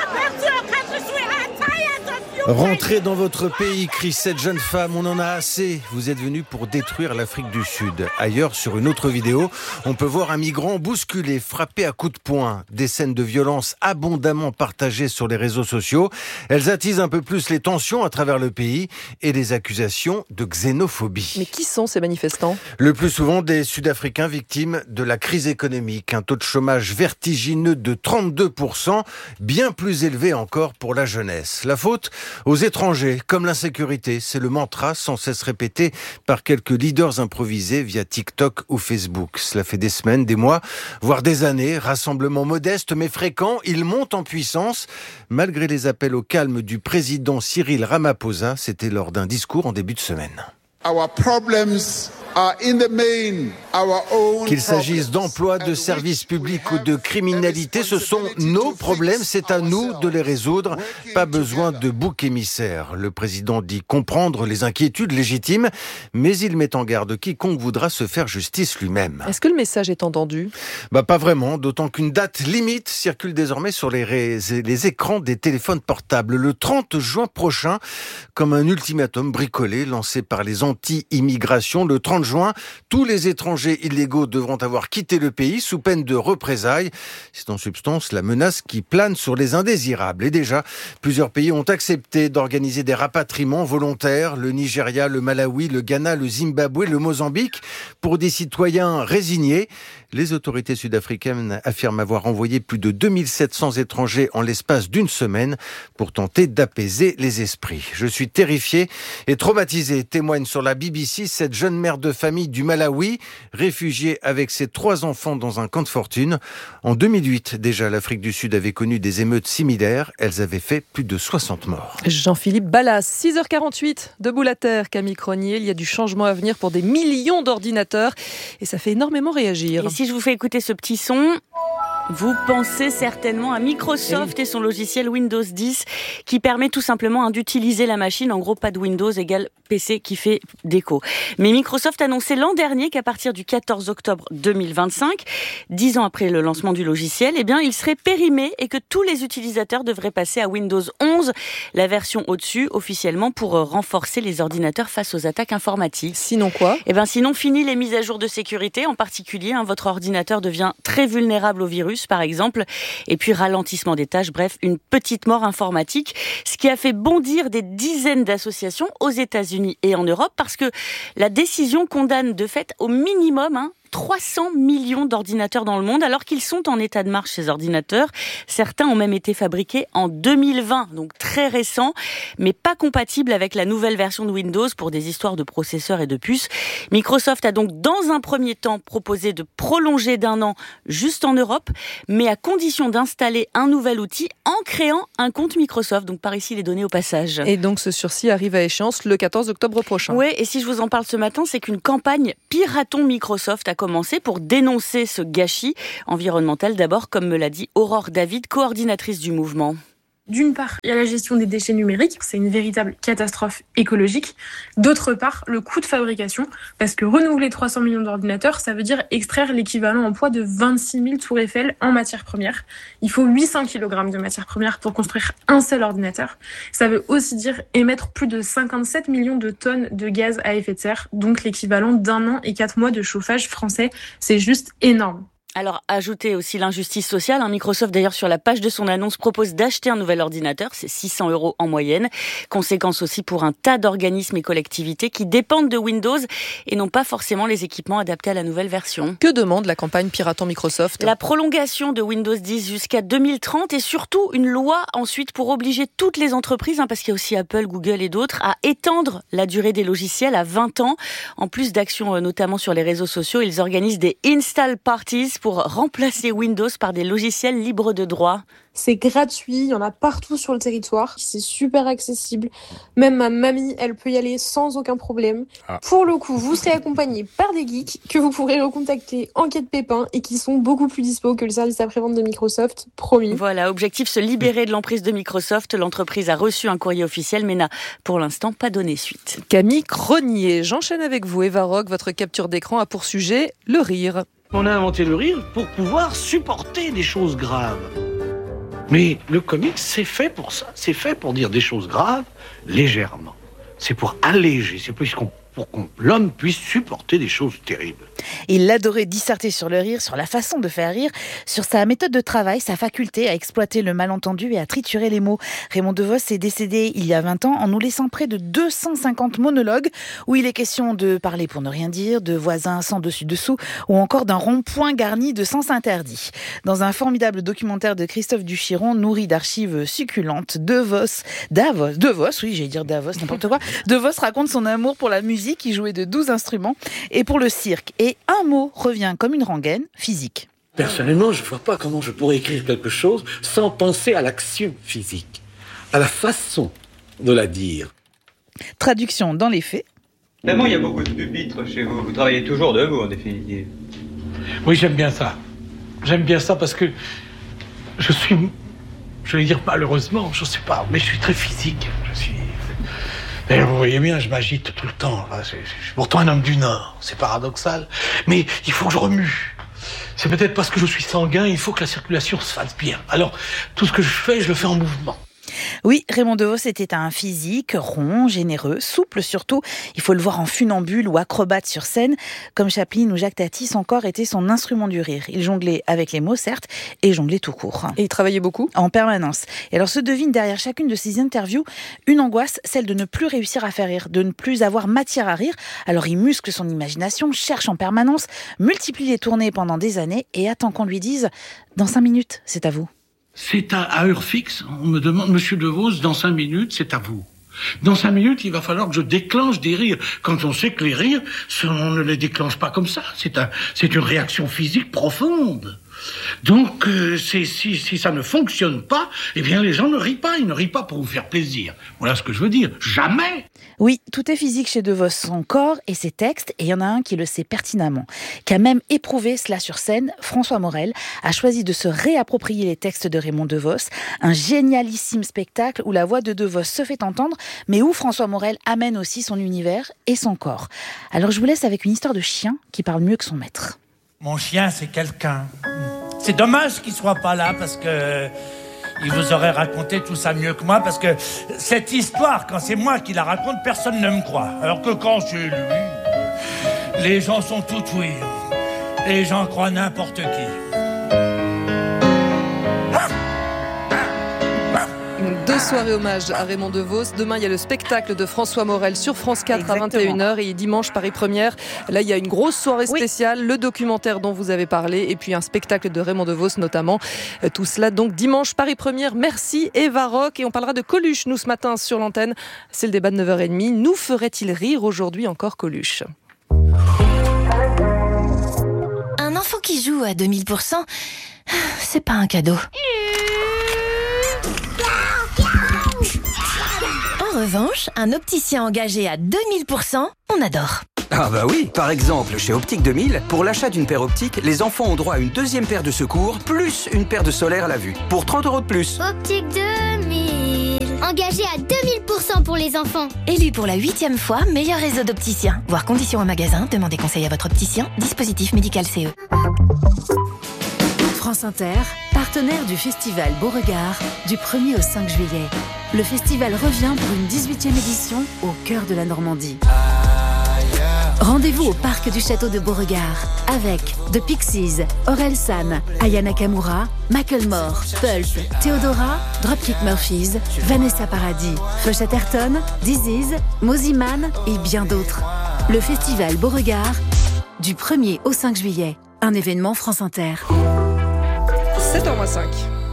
Rentrez dans votre pays, crie cette jeune femme, on en a assez. Vous êtes venu pour détruire l'Afrique du Sud. Ailleurs, sur une autre vidéo, on peut voir un migrant bousculé, frappé à coups de poing. Des scènes de violence abondamment partagées sur les réseaux sociaux. Elles attisent un peu plus les tensions à travers le pays et les accusations de xénophobie. Mais qui sont ces manifestants ? Le plus souvent des Sud-Africains victimes de la crise économique. Un taux de chômage vertigineux de trente-deux pour cent, bien plus élevé encore pour la jeunesse. La faute ? Aux étrangers, comme l'insécurité, c'est le mantra sans cesse répété par quelques leaders improvisés via TikTok ou Facebook. Cela fait des semaines, des mois, voire des années. Rassemblements modestes mais fréquents, ils montent en puissance. Malgré les appels au calme du président Cyril Ramaphosa, c'était lors d'un discours en début de semaine. Our problems are in the main our own. Qu'il s'agisse d'emploi, de services publics ou de criminalité, ce sont nos problèmes, c'est à nous de les résoudre. Pas besoin de bouc émissaire. Le président dit comprendre les inquiétudes légitimes, mais il met en garde quiconque voudra se faire justice lui-même. Est-ce que le message est entendu ? Bah pas vraiment, d'autant qu'une date limite circule désormais sur les, ré... les écrans des téléphones portables. Le trente juin prochain, comme un ultimatum bricolé lancé par les anti-immigration, le trente juin, tous les étrangers illégaux devront avoir quitté le pays sous peine de représailles. C'est en substance la menace qui plane sur les indésirables. Et déjà, plusieurs pays ont accepté d'organiser des rapatriements volontaires. Le Nigeria, le Malawi, le Ghana, le Zimbabwe, le Mozambique, pour des citoyens résignés. Les autorités sud-africaines affirment avoir envoyé plus de deux mille sept cents étrangers en l'espace d'une semaine pour tenter d'apaiser les esprits. Je suis terrifié et traumatisé, témoigne sur la B B C cette jeune mère de famille du Malawi, réfugiée avec ses trois enfants dans un camp de fortune. En deux mille huit, déjà, l'Afrique du Sud avait connu des émeutes similaires. Elles avaient fait plus de soixante morts. Jean-Philippe Ballas, six heures quarante-huit, debout la terre, Camille Cronier. Il y a du changement à venir pour des millions d'ordinateurs et ça fait énormément réagir. Et si je vous fais écouter ce petit son, vous pensez certainement à Microsoft et son logiciel Windows dix qui permet tout simplement d'utiliser la machine. En gros, pas de Windows égale P C qui fait déco. Mais Microsoft a annoncé l'an dernier qu'à partir du quatorze octobre deux mille vingt-cinq, dix ans après le lancement du logiciel, eh bien, il serait périmé et que tous les utilisateurs devraient passer à Windows onze, la version au-dessus, officiellement, pour renforcer les ordinateurs face aux attaques informatiques. Sinon quoi ? Eh bien, sinon, fini les mises à jour de sécurité. En particulier, hein, votre ordinateur devient très vulnérable au virus, par exemple, et puis ralentissement des tâches, bref, une petite mort informatique, ce qui a fait bondir des dizaines d'associations aux États-Unis et en Europe, parce que la décision condamne de fait au minimum hein, trois cents millions d'ordinateurs dans le monde, alors qu'ils sont en état de marche, ces ordinateurs. Certains ont même été fabriqués en deux mille vingt, donc très récents, mais pas compatibles avec la nouvelle version de Windows pour des histoires de processeurs et de puces. Microsoft a donc dans un premier temps proposé de prolonger d'un an juste en Europe, mais à condition d'installer un nouvel outil en créant un compte Microsoft. Donc par ici les données au passage. Et donc ce sursis arrive à échéance le quatorze octobre prochain. Oui, et si je vous en parle ce matin, c'est qu'une campagne Piraton Microsoft a commencé pour dénoncer ce gâchis environnemental d'abord, comme me l'a dit Aurore David, coordinatrice du mouvement. D'une part, il y a la gestion des déchets numériques, c'est une véritable catastrophe écologique. D'autre part, le coût de fabrication, parce que renouveler trois cents millions d'ordinateurs, ça veut dire extraire l'équivalent en poids de vingt-six mille tours Eiffel en matière première. Il faut huit cents kilogrammes de matière première pour construire un seul ordinateur. Ça veut aussi dire émettre plus de cinquante-sept millions de tonnes de gaz à effet de serre, donc l'équivalent d'un an et quatre mois de chauffage français. C'est juste énorme. Alors, ajoutez aussi l'injustice sociale. Microsoft, d'ailleurs, sur la page de son annonce, propose d'acheter un nouvel ordinateur. C'est six cents euros en moyenne. Conséquence aussi pour un tas d'organismes et collectivités qui dépendent de Windows et n'ont pas forcément les équipements adaptés à la nouvelle version. Que demande la campagne Piraton Microsoft ? La prolongation de Windows dix jusqu'à deux mille trente et surtout une loi ensuite pour obliger toutes les entreprises, hein, parce qu'il y a aussi Apple, Google et d'autres, à étendre la durée des logiciels à vingt ans. En plus d'actions euh, notamment sur les réseaux sociaux, ils organisent des install parties pour remplacer Windows par des logiciels libres de droit. C'est gratuit, il y en a partout sur le territoire, c'est super accessible. Même ma mamie, elle peut y aller sans aucun problème. Ah. Pour le coup, vous serez accompagné par des geeks que vous pourrez recontacter en cas de pépin et qui sont beaucoup plus dispo que le service après-vente de Microsoft, promis. Voilà, objectif se libérer de l'emprise de Microsoft. L'entreprise a reçu un courrier officiel mais n'a pour l'instant pas donné suite. Camille Cronier, j'enchaîne avec vous. Eva Rock, votre capture d'écran a pour sujet le rire. On a inventé le rire pour pouvoir supporter des choses graves. Mais le comics, c'est fait pour ça. C'est fait pour dire des choses graves légèrement. C'est pour alléger, c'est pour qu'on pour que l'homme puisse supporter des choses terribles. Il adorait disserter sur le rire, sur la façon de faire rire, sur sa méthode de travail, sa faculté à exploiter le malentendu et à triturer les mots. Raymond DeVos est décédé il y a vingt ans en nous laissant près de deux cent cinquante monologues où il est question de parler pour ne rien dire, de voisins sans dessus-dessous ou encore d'un rond-point garni de sens interdits. Dans un formidable documentaire de Christophe Duchiron, nourri d'archives succulentes, DeVos, Davos, DeVos, oui, j'allais dire Davos, n'importe quoi, DeVos raconte son amour pour la musique, qui jouait de douze instruments, et pour le cirque. Et un mot revient comme une rengaine, physique. Personnellement, je ne vois pas comment je pourrais écrire quelque chose sans penser à l'action physique, à la façon de la dire. Traduction dans les faits. Vraiment, il y a beaucoup de pupitres chez vous. Vous travaillez toujours debout, en définitive. Oui, j'aime bien ça. J'aime bien ça parce que je suis, je vais dire malheureusement, je ne sais pas, mais je suis très physique. Je suis... D'ailleurs, vous voyez bien, je m'agite tout le temps. Je suis pourtant un homme du Nord, c'est paradoxal. Mais il faut que je remue. C'est peut-être parce que je suis sanguin, il faut que la circulation se fasse bien. Alors, tout ce que je fais, je le fais en mouvement. Oui, Raymond DeVos était un physique rond, généreux, souple surtout. Il faut le voir en funambule ou acrobate sur scène. Comme Chaplin ou Jacques Tati, son corps était son instrument du rire. Il jonglait avec les mots, certes, et jonglait tout court. Et il travaillait beaucoup ? En permanence. Et alors se devine derrière chacune de ses interviews une angoisse, celle de ne plus réussir à faire rire, de ne plus avoir matière à rire. Alors il muscle son imagination, cherche en permanence, multiplie les tournées pendant des années et attend qu'on lui dise « Dans cinq minutes, c'est à vous ». C'est à, à heure fixe. On me demande, Monsieur DeVos, dans cinq minutes, c'est à vous. Dans cinq minutes, il va falloir que je déclenche des rires. Quand on sait que les rires, on ne les déclenche pas comme ça. C'est un, c'est une réaction physique profonde. Donc, euh, c'est, si, si ça ne fonctionne pas, eh bien, les gens ne rient pas. Ils ne rient pas pour vous faire plaisir. Voilà ce que je veux dire. Jamais. Oui, tout est physique chez DeVos, son corps et ses textes, et il y en a un qui le sait pertinemment, qui a même éprouvé cela sur scène. François Morel a choisi de se réapproprier les textes de Raymond DeVos, un génialissime spectacle où la voix de DeVos se fait entendre, mais où François Morel amène aussi son univers et son corps. Alors je vous laisse avec une histoire de chien qui parle mieux que son maître. Mon chien, c'est quelqu'un. C'est dommage qu'il soit pas là parce que il vous aurait raconté tout ça mieux que moi, parce que cette histoire, quand c'est moi qui la raconte, personne ne me croit. Alors que quand c'est lui, les gens sont tout oui. Les gens croient n'importe qui. Deux soirées hommage à Raymond DeVos. Demain, il y a le spectacle de François Morel sur France quatre Exactement. à vingt et une heures et dimanche, Paris Première. Là, il y a une grosse soirée spéciale, oui. le documentaire dont vous avez parlé et puis un spectacle de Raymond DeVos notamment. Tout cela donc dimanche, Paris Première. Merci Eva Rock et on parlera de Coluche, nous, ce matin sur l'antenne. C'est le débat de neuf heures trente. Nous ferait-il rire aujourd'hui encore Coluche ? Un enfant qui joue à deux mille pour cent, c'est pas un cadeau. En revanche, un opticien engagé à deux mille pour cent, on adore. Ah bah oui, par exemple, chez Optique deux mille, pour l'achat d'une paire optique, les enfants ont droit à une deuxième paire de secours, plus une paire de solaire à la vue, pour trente euros de plus. Optique deux mille, engagé à deux mille pour cent pour les enfants. Élu pour la huitième fois meilleur réseau d'opticiens. Voir conditions en magasin, demandez conseil à votre opticien. Dispositif médical C E. France Inter, partenaire du festival Beauregard, du premier au cinq juillet. Le festival revient pour une dix-huitième édition au cœur de la Normandie. Rendez-vous au parc du château de Beauregard avec The Pixies, Orelsan, Aya Nakamura, Macklemore, Pulp, Theodora, Dropkick Murphys, Vanessa Paradis, Flush Atherton, Disease, Moziman et bien d'autres. Le festival Beauregard, du premier au cinq juillet. Un événement France Inter. sept heures moins cinq.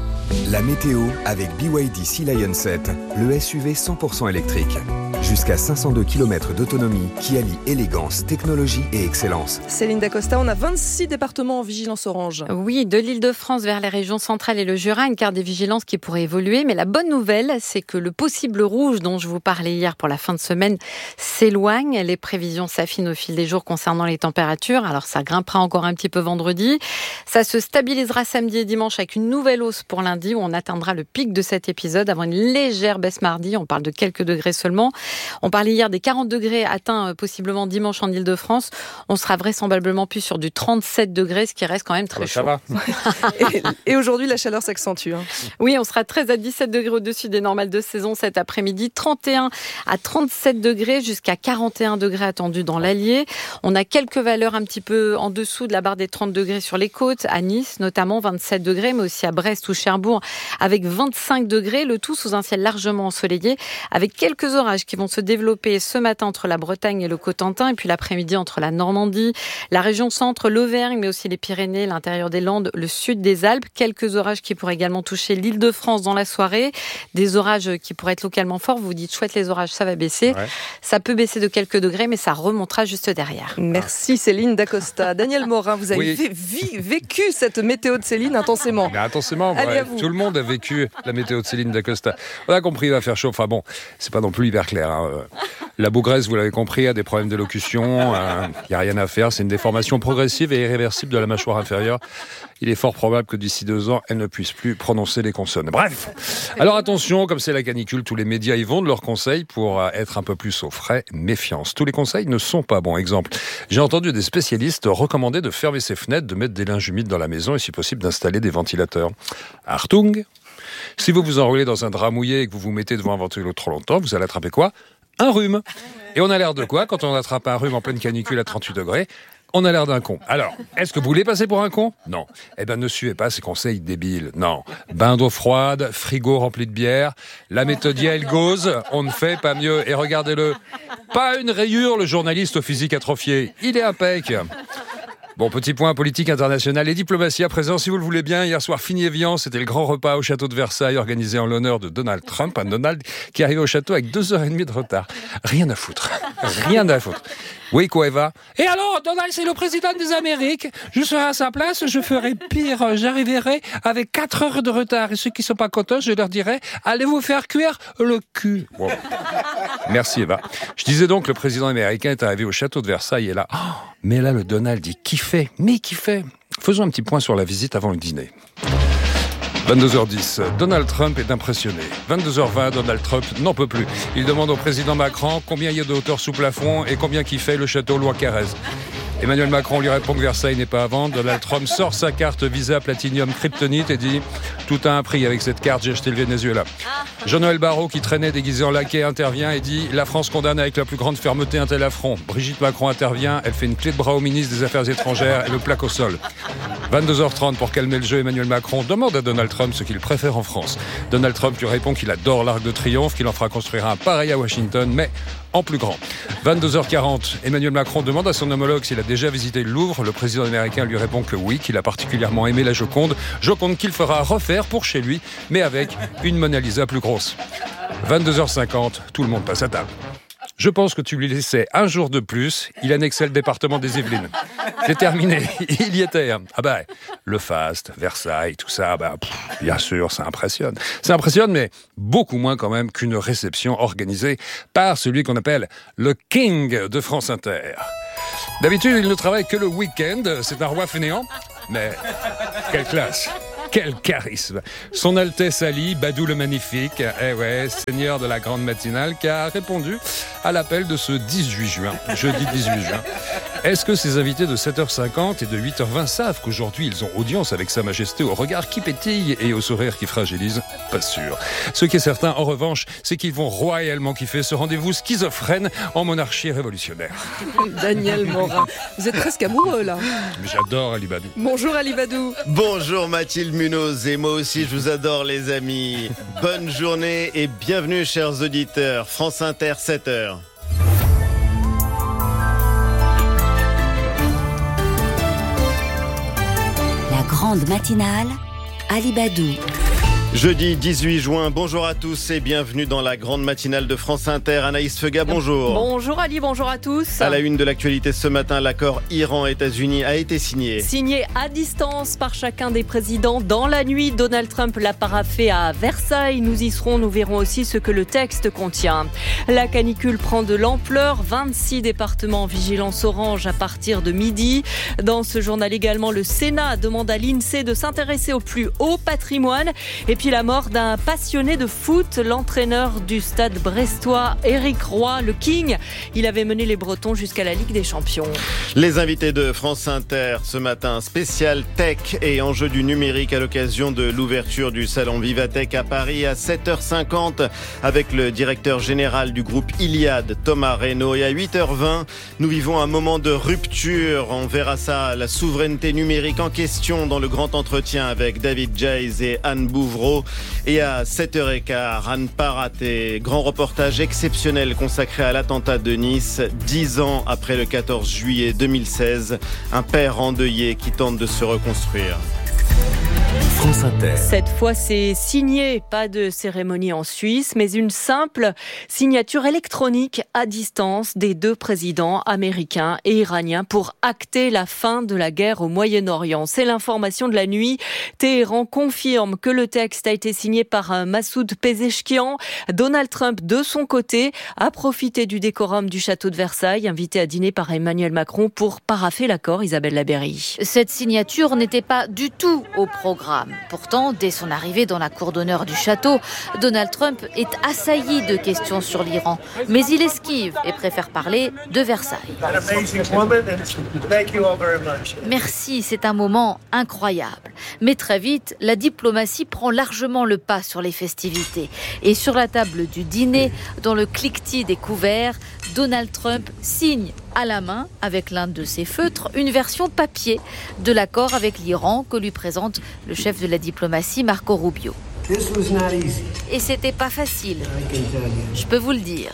La météo avec B Y D Sea Lion sept, le S U V cent pour cent électrique. Jusqu'à cinq cent deux kilomètres d'autonomie qui allie élégance, technologie et excellence. Céline Dacosta, on a vingt-six départements en vigilance orange. Oui, de l'Île-de-France vers les régions centrales et le Jura, une carte des vigilances qui pourrait évoluer. Mais la bonne nouvelle, c'est que le possible rouge dont je vous parlais hier pour la fin de semaine s'éloigne. Les prévisions s'affinent au fil des jours concernant les températures. Alors ça grimpera encore un petit peu vendredi. Ça se stabilisera samedi et dimanche avec une nouvelle hausse pour lundi où on atteindra le pic de cet épisode avant une légère baisse mardi. On parle de quelques degrés seulement. On parlait hier des quarante degrés atteints euh, possiblement dimanche en Ile-de-France. On sera vraisemblablement plus sur du trente-sept degrés, ce qui reste quand même très ah chaud. bah, Ça va. et, et aujourd'hui, la chaleur s'accentue. Hein. Oui, on sera treize à dix-sept degrés au-dessus des normales de saison cet après-midi. trente et un à trente-sept degrés, jusqu'à quarante et un degrés attendus dans l'Allier. On a quelques valeurs un petit peu en dessous de la barre des trente degrés sur les côtes, à Nice notamment, vingt-sept degrés, mais aussi à Brest ou Cherbourg avec vingt-cinq degrés, le tout sous un ciel largement ensoleillé, avec quelques orages qui vont se développer ce matin entre la Bretagne et le Cotentin, et puis l'après-midi entre la Normandie, la région centre, l'Auvergne, mais aussi les Pyrénées, l'intérieur des Landes, le sud des Alpes. Quelques orages qui pourraient également toucher l'Île-de-France dans la soirée. Des orages qui pourraient être localement forts. Vous vous dites, chouette, les orages, ça va baisser. Ouais. Ça peut baisser de quelques degrés, mais ça remontera juste derrière. Merci Céline Dacosta. Daniel Morin, vous avez oui. vé- vécu cette météo de Céline intensément. Mais intensément, Allez, ouais. à vous. Tout le monde a vécu la météo de Céline Dacosta. On a compris, il va faire chaud. Enfin bon, c'est pas non plus hyper clair. Hein. La Bougresse, vous l'avez compris, a des problèmes d'élocution. Il euh, n'y a rien à faire. C'est une déformation progressive et irréversible de la mâchoire inférieure. Il est fort probable que d'ici deux ans, elle ne puisse plus prononcer les consonnes. Bref. Alors attention, comme c'est la canicule, tous les médias y vont de leurs conseils pour être un peu plus au frais. Méfiance. Tous les conseils ne sont pas bons. Exemple, j'ai entendu des spécialistes recommander de fermer ses fenêtres, de mettre des linges humides dans la maison et si possible d'installer des ventilateurs. Achtung! Si vous vous enroulez dans un drap mouillé et que vous vous mettez devant un ventilo trop longtemps, vous allez attraper quoi ? Un rhume. Et on a l'air de quoi quand on attrape un rhume en pleine canicule à trente-huit degrés ? On a l'air d'un con. Alors, est-ce que vous voulez passer pour un con ? Non. Eh ben, ne suivez pas ces conseils débiles. Non. Bain d'eau froide, frigo rempli de bière, la méthode Yael Gauze, on ne fait pas mieux. Et regardez-le. Pas une rayure, le journaliste au physique atrophié. Il est impec. Bon, petit point politique international et diplomatie à présent, si vous le voulez bien. Hier soir, fini Evian, c'était le grand repas au château de Versailles organisé en l'honneur de Donald Trump. Un Donald qui arrivait au château avec deux heures et demie de retard. Rien à foutre. Rien à foutre. Oui, quoi, Eva ? Et alors, Donald, c'est le président des Amériques. Je serai à sa place, je ferai pire. J'arriverai avec quatre heures de retard. Et ceux qui ne sont pas contents, je leur dirai, allez vous faire cuire le cul. Bon. Merci, Eva. Je disais donc, le président américain est arrivé au château de Versailles et là, oh, mais là, le Donald, il kiffait, mais il kiffait. Faisons un petit point sur la visite avant le dîner. vingt-deux heures dix, Donald Trump est impressionné. vingt-deux heures vingt, Donald Trump n'en peut plus. Il demande au président Macron combien il y a de hauteur sous plafond et combien qu'il fait le château Lois-Carrez. Emmanuel Macron lui répond que Versailles n'est pas à vendre. Donald Trump sort sa carte Visa Platinum Kryptonite et dit « Tout a un prix, avec cette carte, j'ai acheté le Venezuela ». Jean-Noël Barrot, qui traînait déguisé en laquais, intervient et dit « La France condamne avec la plus grande fermeté un tel affront ». Brigitte Macron intervient, elle fait une clé de bras au ministre des Affaires étrangères et le plaque au sol. vingt-deux heures trente, pour calmer le jeu, Emmanuel Macron demande à Donald Trump ce qu'il préfère en France. Donald Trump lui répond qu'il adore l'Arc de Triomphe, qu'il en fera construire un pareil à Washington, mais en plus grand. vingt-deux heures quarante, Emmanuel Macron demande à son homologue s'il a déjà visité le Louvre. Le président américain lui répond que oui, qu'il a particulièrement aimé la Joconde. Joconde qu'il fera refaire pour chez lui, mais avec une Mona Lisa plus grosse. vingt-deux heures cinquante, tout le monde passe à table. Je pense que tu lui laissais un jour de plus, il annexait le département des Yvelines. C'est terminé, il y était. Ah bah, le faste, Versailles, tout ça, bah, pff, bien sûr, ça impressionne. Ça impressionne, mais beaucoup moins quand même qu'une réception organisée par celui qu'on appelle le King de France Inter. D'habitude, il ne travaille que le week-end, c'est un roi fainéant, mais quelle classe! Quel charisme! Son Altesse Ali, Badou le Magnifique, eh ouais, seigneur de la grande matinale, qui a répondu à l'appel de ce dix-huit juin, jeudi dix-huit juin. Est-ce que ces invités de sept heures cinquante et de huit heures vingt savent qu'aujourd'hui ils ont audience avec Sa Majesté au regard qui pétille et au sourire qui fragilise? Pas sûr. Ce qui est certain, en revanche, c'est qu'ils vont royalement kiffer ce rendez-vous schizophrène en monarchie révolutionnaire. Daniel Morin, vous êtes presque amoureux là. Mais j'adore Ali Badou. Bonjour Ali Badou. Bonjour Mathilde Munoz, et moi aussi je vous adore les amis. Bonne journée et bienvenue chers auditeurs. France Inter, sept heures. La grande matinale, Ali Badou. Jeudi dix-huit juin, bonjour à tous et bienvenue dans la grande matinale de France Inter. Anaïs Feuga, bonjour. Bonjour Ali, bonjour à tous. À la une de l'actualité ce matin, l'accord Iran-États-Unis a été signé. Signé à distance par chacun des présidents dans la nuit. Donald Trump l'a paraphé à Versailles. Nous y serons, nous verrons aussi ce que le texte contient. La canicule prend de l'ampleur. vingt-six départements en vigilance orange à partir de midi. Dans ce journal également, le Sénat demande à l'INSEE de s'intéresser au plus haut patrimoine. Et puis la mort d'un passionné de foot, l'entraîneur du stade brestois, Éric Roy, le King. Il avait mené les Bretons jusqu'à la Ligue des Champions. Les invités de France Inter ce matin, spécial tech et enjeux du numérique à l'occasion de l'ouverture du salon Vivatech à Paris à sept heures cinquante avec le directeur général du groupe Iliad, Thomas Reynaud. Et à huit heures vingt, nous vivons un moment de rupture. On verra ça, la souveraineté numérique en question dans le grand entretien avec David Jayes et Anne Bouvreau. Et à sept heures quinze, à ne pas rater, grand reportage exceptionnel consacré à l'attentat de Nice, dix ans après le quatorze juillet deux mille seize, un père endeuillé qui tente de se reconstruire. France Inter. Cette fois, c'est signé, pas de cérémonie en Suisse, mais une simple signature électronique à distance des deux présidents américains et iraniens pour acter la fin de la guerre au Moyen-Orient. C'est l'information de la nuit. Téhéran confirme que le texte a été signé par Massoud Pezeshkian. Donald Trump, de son côté, a profité du décorum du château de Versailles, invité à dîner par Emmanuel Macron pour parapher l'accord. Isabelle Laberry. Cette signature n'était pas du tout au programme. Pourtant, dès son arrivée dans la cour d'honneur du château, Donald Trump est assailli de questions sur l'Iran. Mais il esquive et préfère parler de Versailles. Merci, c'est un moment incroyable. Mais très vite, la diplomatie prend largement le pas sur les festivités. Et sur la table du dîner, dans le cliquetis des couverts, Donald Trump signe à la main, avec l'un de ses feutres, une version papier de l'accord avec l'Iran que lui présente le chef de la diplomatie, Marco Rubio. Et c'était pas facile, je peux vous le dire.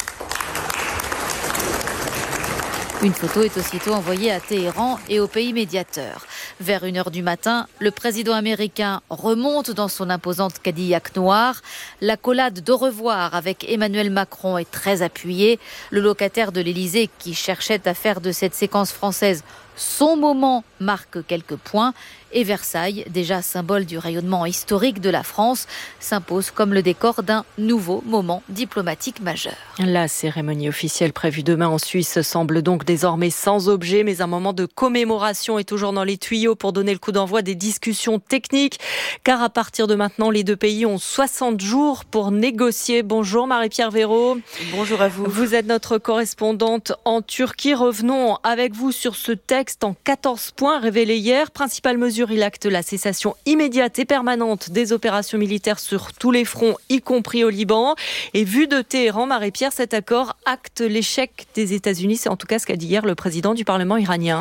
Une photo est aussitôt envoyée à Téhéran et au pays médiateur. Vers une heure du matin, le président américain remonte dans son imposante Cadillac noire. L'accolade d'au revoir avec Emmanuel Macron est très appuyée. Le locataire de l'Élysée, qui cherchait à faire de cette séquence française son moment, marque quelques points. Et Versailles, déjà symbole du rayonnement historique de la France, s'impose comme le décor d'un nouveau moment diplomatique majeur. La cérémonie officielle prévue demain en Suisse semble donc désormais sans objet, mais un moment de commémoration est toujours dans les tuyaux pour donner le coup d'envoi des discussions techniques, car à partir de maintenant, les deux pays ont soixante jours pour négocier. Bonjour Marie-Pierre Véraud. Bonjour à vous. Vous êtes notre correspondante en Turquie. Revenons avec vous sur ce texte en quatorze points révélé hier. Principale mesure, il acte la cessation immédiate et permanente des opérations militaires sur tous les fronts, y compris au Liban. Et vu de Téhéran, Marie-Pierre, cet accord acte l'échec des États-Unis. C'est en tout cas ce qu'a dit hier le président du Parlement iranien.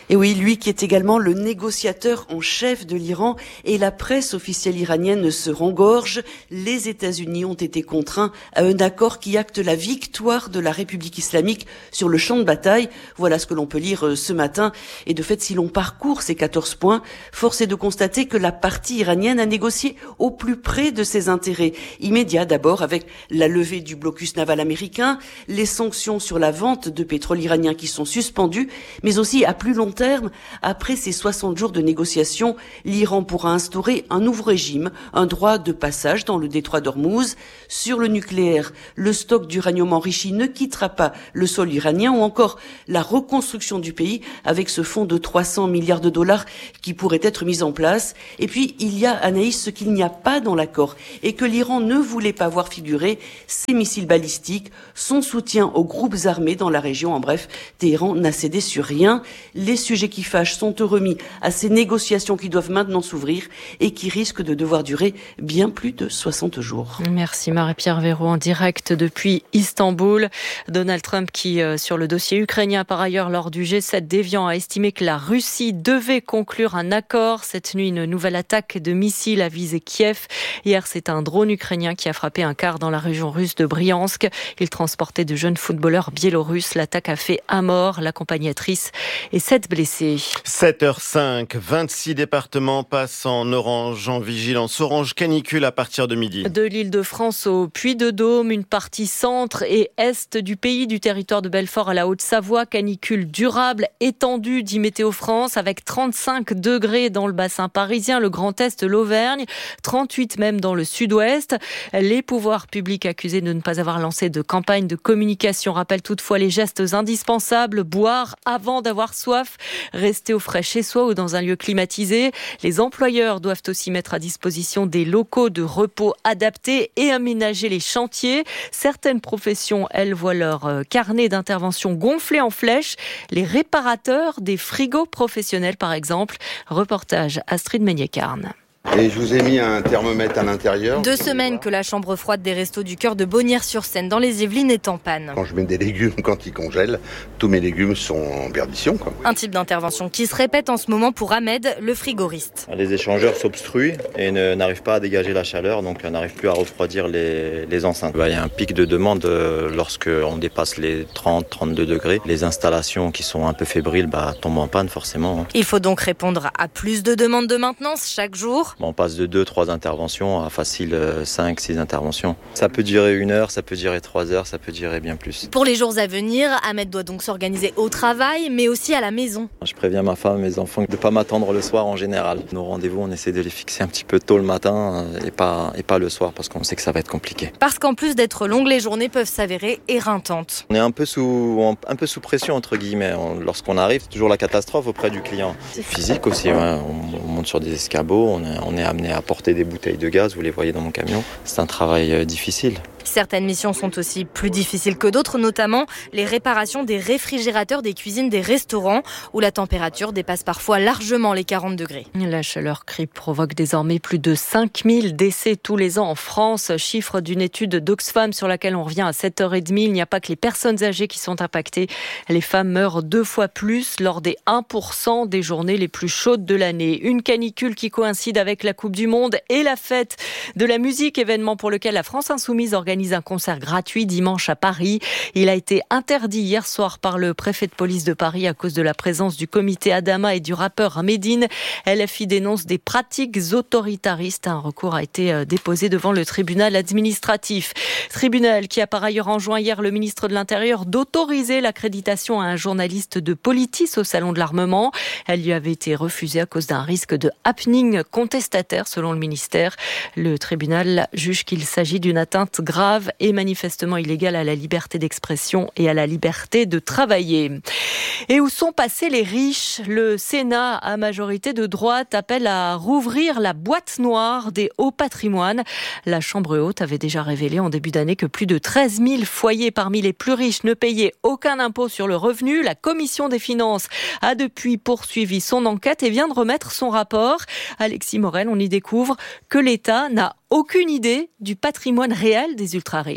Et oui, lui qui est également le négociateur en chef de l'Iran, et la presse officielle iranienne se rengorge. Les États-Unis ont été contraints à un accord qui acte la victoire de la République islamique sur le champ de bataille. Voilà ce que l'on peut lire ce matin. Et de fait, si l'on parcourt ces quatorze points, force est de constater que la partie iranienne a négocié au plus près de ses intérêts immédiats. D'abord avec la levée du blocus naval américain, les sanctions sur la vente de pétrole iranien qui sont suspendues, mais aussi à plus long terme, après ces soixante jours de négociations, l'Iran pourra instaurer un nouveau régime, un droit de passage dans le détroit d'Ormuz. Sur le nucléaire, le stock d'uranium enrichi ne quittera pas le sol iranien, ou encore la reconstruction du pays avec ce fonds de trois cents milliards de dollars qui pourrait être mis en place. Et puis, il y a, Anaïs, ce qu'il n'y a pas dans l'accord et que l'Iran ne voulait pas voir figurer, ses missiles balistiques, son soutien aux groupes armés dans la région. En bref, Téhéran n'a cédé sur rien. Les sujets qui fâchent sont remis à ces négociations qui doivent maintenant s'ouvrir et qui risquent de devoir durer bien plus de soixante jours. Merci Marie-Pierre Véraud en direct depuis Istanbul. Donald Trump qui, euh, sur le dossier ukrainien par ailleurs lors du G sept d'Évian, a estimé que la Russie devait conclure un accord. Cette nuit, une nouvelle attaque de missiles a visé Kiev. Hier, c'est un drone ukrainien qui a frappé un car dans la région russe de Briansk. Il transportait de jeunes footballeurs biélorusses. L'attaque a fait un mort, l'accompagnatrice et sept blessés. sept heures cinq, vingt-six départements passent en orange, en vigilance orange canicule à partir de midi. De l'Île-de-France au Puy-de-Dôme, une partie centre et est du pays, du territoire de Belfort à la Haute-Savoie, canicule durable, étendue, dit Météo France, avec trente-cinq degrés dans le bassin parisien, le Grand Est, l'Auvergne, trente-huit même dans le sud-ouest. Les pouvoirs publics accusés de ne pas avoir lancé de campagne de communication rappellent toutefois les gestes indispensables, boire avant d'avoir soif, rester au frais chez soi ou dans un lieu climatisé. Les employeurs doivent aussi mettre à disposition des locaux de repos adaptés et aménager les chantiers. Certaines professions, elles, voient leur carnet d'intervention gonflé en flèche. Les réparateurs des frigos professionnels, par exemple. Reportage Astrid Meignet-Carne. Et je vous ai mis un thermomètre à l'intérieur. Deux semaines que la chambre froide des Restos du Cœur de Bonnières-sur-Seine dans les Yvelines est en panne. Quand je mets des légumes, quand ils congèlent, tous mes légumes sont en perdition, quoi. Un type d'intervention qui se répète en ce moment pour Ahmed, le frigoriste. Les échangeurs s'obstruent et ne, n'arrivent pas à dégager la chaleur, donc on n'arrive plus à refroidir les, les enceintes. Il y a un pic de demande lorsque on dépasse les trente à trente-deux degrés. Les installations qui sont un peu fébriles bah, tombent en panne forcément. Il faut donc répondre à plus de demandes de maintenance chaque jour. On passe de deux à trois interventions à facile cinq à six interventions. Ça peut durer une heure, ça peut durer trois heures, ça peut durer bien plus. Pour les jours à venir, Ahmed doit donc s'organiser au travail, mais aussi à la maison. Je préviens ma femme et mes enfants de ne pas m'attendre le soir en général. Nos rendez-vous, on essaie de les fixer un petit peu tôt le matin et pas, et pas le soir parce qu'on sait que ça va être compliqué. Parce qu'en plus d'être longues, les journées peuvent s'avérer éreintantes. On est un peu sous, un peu sous pression, entre guillemets. On, lorsqu'on arrive, c'est toujours la catastrophe auprès du client. C'est physique aussi, ouais. on, on monte sur des escabeaux, on est, on est amené à porter des bouteilles de gaz, vous les voyez dans mon camion. C'est un travail difficile. Certaines missions sont aussi plus difficiles que d'autres, notamment les réparations des réfrigérateurs des cuisines des restaurants où la température dépasse parfois largement les quarante degrés. La chaleur crue provoque désormais plus de cinq mille décès tous les ans en France. Chiffre d'une étude d'Oxfam sur laquelle on revient à sept heures trente. Il n'y a pas que les personnes âgées qui sont impactées. Les femmes meurent deux fois plus lors des un pour cent des journées les plus chaudes de l'année. Une canicule qui coïncide avec la Coupe du Monde et la fête de la musique, événement pour lequel la France Insoumise organise un concert gratuit dimanche à Paris. Il a été interdit hier soir par le préfet de police de Paris à cause de la présence du comité Adama et du rappeur Medine. L F I dénonce des pratiques autoritaristes. Un recours a été déposé devant le tribunal administratif. Tribunal qui a par ailleurs enjoint hier le ministre de l'Intérieur d'autoriser l'accréditation à un journaliste de Politis au Salon de l'Armement. Elle lui avait été refusée à cause d'un risque de happening contestataire selon le ministère. Le tribunal juge qu'il s'agit d'une atteinte grave et manifestement illégale à la liberté d'expression et à la liberté de travailler. Et où sont passés les riches ? Le Sénat, à majorité de droite, appelle à rouvrir la boîte noire des hauts patrimoines. La Chambre haute avait déjà révélé en début d'année que plus de treize mille foyers parmi les plus riches ne payaient aucun impôt sur le revenu. La Commission des finances a depuis poursuivi son enquête et vient de remettre son rapport. Alexis Morel, on y découvre que l'État n'a aucune idée du patrimoine réel des ultra-riches.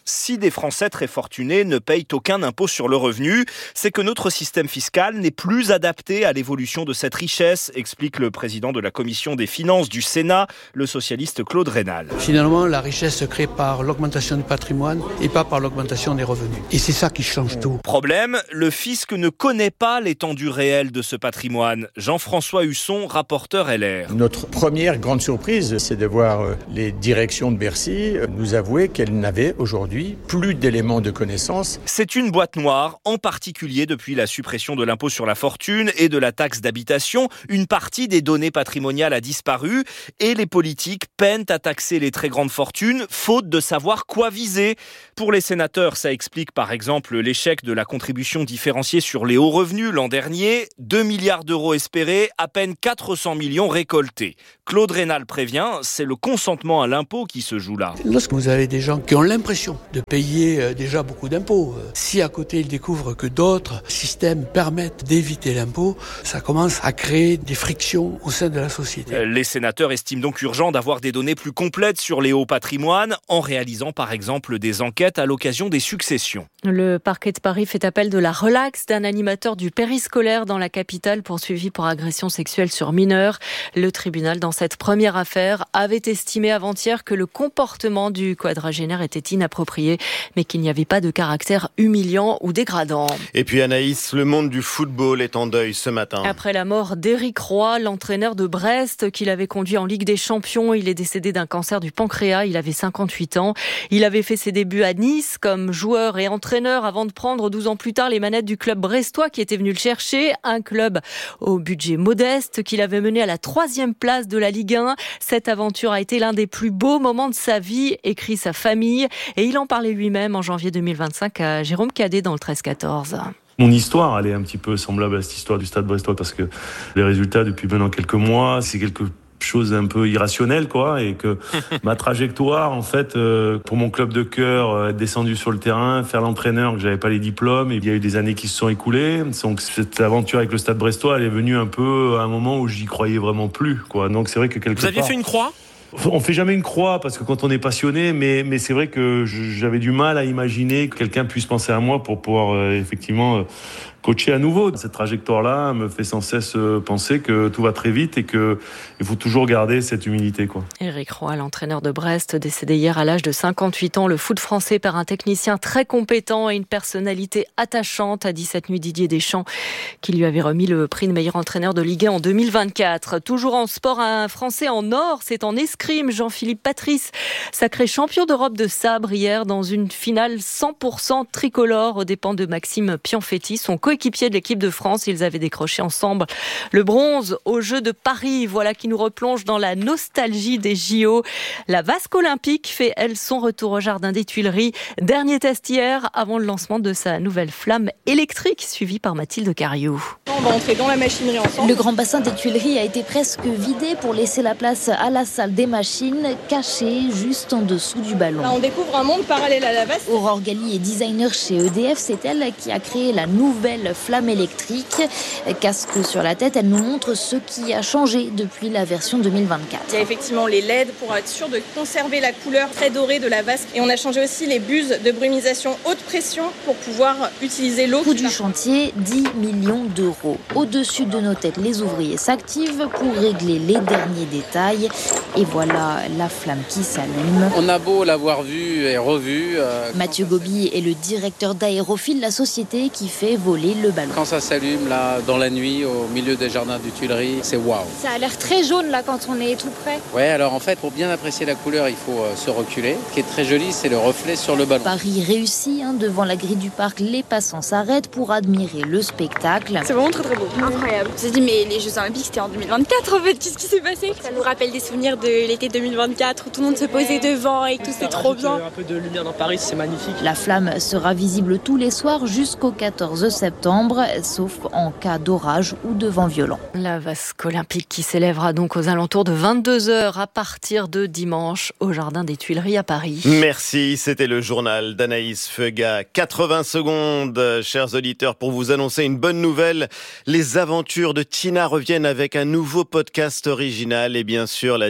si des Français très fortunés ne payent aucun impôt sur le revenu, c'est que notre système fiscal n'est plus adapté à l'évolution de cette richesse, explique le président de la commission des finances du Sénat, le socialiste Claude Raynal. Finalement, la richesse se crée par l'augmentation du patrimoine et pas par l'augmentation des revenus. Et c'est ça qui change tout. Problème, le fisc ne connaît pas l'étendue réelle de ce patrimoine. Jean-François Husson, rapporteur L R. Notre première grande surprise, c'est de voir les directions de Bercy nous avouer qu'elles n'avaient aujourd'hui plus d'éléments de connaissance. C'est une boîte noire, en particulier depuis la suppression de l'impôt sur la fortune et de la taxe d'habitation. Une partie des données patrimoniales a disparu et les politiques peinent à taxer les très grandes fortunes, faute de savoir quoi viser. Pour les sénateurs, ça explique par exemple l'échec de la contribution différenciée sur les hauts revenus l'an dernier. deux milliards d'euros espérés, à peine quatre cents millions récoltés. Claude Raynal prévient, c'est le consentement à l'impôt qui se joue là. Lorsque vous avez des gens qui ont l'impression de payer déjà beaucoup d'impôts, si à côté ils découvrent que d'autres systèmes permettent d'éviter l'impôt, ça commence à créer des frictions au sein de la société. Les sénateurs estiment donc urgent d'avoir des données plus complètes sur les hauts patrimoines, en réalisant par exemple des enquêtes à l'occasion des successions. Le parquet de Paris fait appel de la relaxe d'un animateur du périscolaire dans la capitale poursuivi pour agression sexuelle sur mineurs. Le tribunal, dans cette première affaire, avait estimé avant-hier que le comportement du quadragénaire était inapproprié, mais qu'il n'y avait pas de caractère humiliant ou dégradant. Et puis Anaïs, le monde du football est en deuil ce matin. Après la mort d'Éric Roy, l'entraîneur de Brest, qui l'avait conduit en Ligue des Champions, il est décédé d'un cancer du pancréas, il avait cinquante-huit ans. Il avait fait ses débuts à Nice comme joueur et entraîneur avant de prendre douze ans plus tard les manettes du club brestois qui était venu le chercher, un club au budget modeste qu'il avait mené à la troisième place de la Ligue un. Cette aventure a été l'un des plus beaux moments de sa vie, écrit sa famille, et il en parlait lui-même en janvier deux mille vingt-cinq à Jérôme Cadet dans le treize quatorze. Mon histoire, elle est un petit peu semblable à cette histoire du Stade brestois parce que les résultats depuis maintenant quelques mois, c'est quelque chose un peu irrationnel, quoi, et que ma trajectoire, en fait, euh, pour mon club de cœur, euh, être descendu sur le terrain, faire l'entraîneur, que j'avais pas les diplômes, et il y a eu des années qui se sont écoulées. Donc cette aventure avec le Stade brestois, elle est venue un peu à un moment où j'y croyais vraiment plus, quoi. Donc c'est vrai que quelque Vous aviez part, fait une croix ? on fait jamais une croix parce que quand on est passionné, mais mais c'est vrai que j'avais du mal à imaginer que quelqu'un puisse penser à moi pour pouvoir euh, effectivement euh, coacher à nouveau. Cette trajectoire-là me fait sans cesse penser que tout va très vite et que il faut toujours garder cette humilité, quoi. Éric Roy, l'entraîneur de Brest, décédé hier à l'âge de cinquante-huit ans. Le foot français perd un technicien très compétent et une personnalité attachante, a dit cette nuit Didier Deschamps, qui lui avait remis le prix de meilleur entraîneur de Ligue un en deux mille vingt-quatre. Toujours en sport, un Français en or, c'est en escrime. Jean-Philippe Patrice, sacré champion d'Europe de sabre hier dans une finale cent pour cent tricolore aux dépens de Maxime Pianfetti, son coéquipier de l'équipe de France. Ils avaient décroché ensemble le bronze aux Jeux de Paris. Voilà qui nous replonge dans la nostalgie des J O. La vasque olympique fait, elle, son retour au jardin des Tuileries. Dernier test hier avant le lancement de sa nouvelle flamme électrique, suivie par Mathilde Cariou. On va entrer dans la machinerie ensemble. Le grand bassin des Tuileries a été presque vidé pour laisser la place à la salle des machines, cachée juste en dessous du ballon. Là, on découvre un monde parallèle à la vasque. Aurore Galli est designer chez E D F, c'est elle qui a créé la nouvelle flamme électrique. Casque sur la tête, elle nous montre ce qui a changé depuis la version deux mille vingt-quatre. Il y a effectivement les L E D pour être sûr de conserver la couleur très dorée de la vasque. Et on a changé aussi les buses de brumisation haute pression pour pouvoir utiliser l'eau. Coût du chantier, dix millions d'euros. Au-dessus de nos têtes, les ouvriers s'activent pour régler les derniers détails. Et voilà la flamme qui s'allume. On a beau l'avoir vue et revue. Euh, Mathieu Gobi est le directeur d'Aérophile, la société qui fait voler le ballon. Quand ça s'allume là, dans la nuit, au milieu des jardins du Tuileries, c'est waouh. Ça a l'air très jaune là quand on est tout près. Ouais, alors en fait, pour bien apprécier la couleur, il faut euh, se reculer. Ce qui est très joli, c'est le reflet sur le ballon. Paris réussit, hein, devant la grille du parc, les passants s'arrêtent pour admirer le spectacle. C'est vraiment très très beau. Incroyable. On s'est dit, mais les Jeux Olympiques c'était en deux mille vingt-quatre en fait, qu'est-ce qui s'est passé? Ça nous rappelle des souvenirs de l'été deux mille vingt-quatre où tout le monde se posait devant et tout, c'est trop bien. Un peu de lumière dans Paris, c'est magnifique. La flamme sera visible tous les soirs jusqu'au quatorze septembre, sauf en cas d'orage ou de vent violent. La vasque olympique qui s'élèvera donc aux alentours de vingt-deux heures à partir de dimanche au Jardin des Tuileries à Paris. Merci, c'était le journal d'Anaïs Feuga. quatre-vingts secondes, chers auditeurs, pour vous annoncer une bonne nouvelle. Les aventures de Tina reviennent avec un nouveau podcast original et bien sûr la diffusion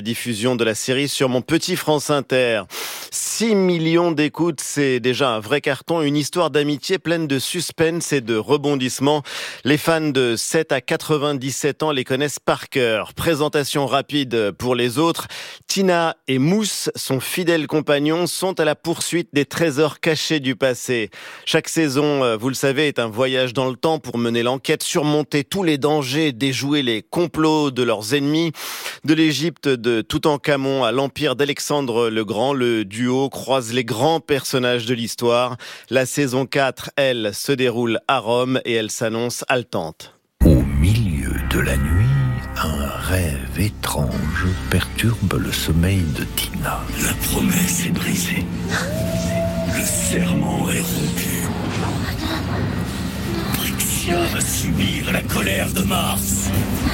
rediffusion de la série sur mon petit France Inter. six millions d'écoutes, c'est déjà un vrai carton, une histoire d'amitié pleine de suspense et de rebondissements. Les fans de sept à quatre-vingt-dix-sept ans les connaissent par cœur. Présentation rapide pour les autres. Tina et Mousse, son fidèle compagnon, sont à la poursuite des trésors cachés du passé. Chaque saison, vous le savez, est un voyage dans le temps pour mener l'enquête, surmonter tous les dangers, déjouer les complots de leurs ennemis. De l'Égypte de Toutankhamon à l'empire d'Alexandre le Grand, le duo croise les grands personnages de l'histoire. La saison quatre, elle, se déroule à Rome et elle s'annonce haletante. Au milieu de la nuit, un rêve étrange perturbe le sommeil de Tina. La promesse est brisée. Le serment est rompu. Brixia va subir la colère de Mars.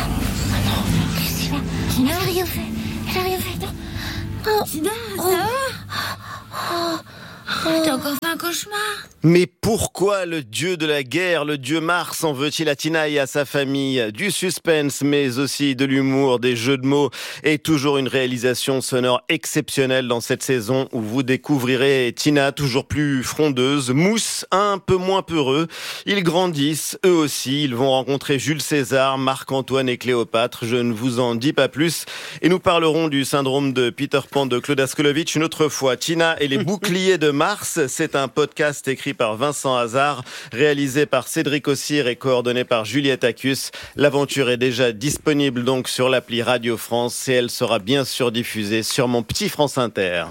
Il n'a rien fait. Il n'a rien fait. Oh, Tina, ça va? Oh, oh, t'as encore fait un cauchemar? Mais pourquoi le dieu de la guerre, le dieu Mars, en veut-il à Tina et à sa famille? Du suspense, mais aussi de l'humour, des jeux de mots et toujours une réalisation sonore exceptionnelle dans cette saison où vous découvrirez Tina toujours plus frondeuse, Mousse un peu moins peureux. Ils grandissent, eux aussi. Ils vont rencontrer Jules César, Marc-Antoine et Cléopâtre. Je ne vous en dis pas plus. Et nous parlerons du syndrome de Peter Pan de Claude Askolovitch une autre fois. Tina et les boucliers de Mars, c'est un podcast écrit par Vincent Hazard, réalisé par Cédric Ossire et coordonné par Juliette Accus. L'aventure est déjà disponible donc sur l'appli Radio France et elle sera bien sûr diffusée sur mon petit France Inter.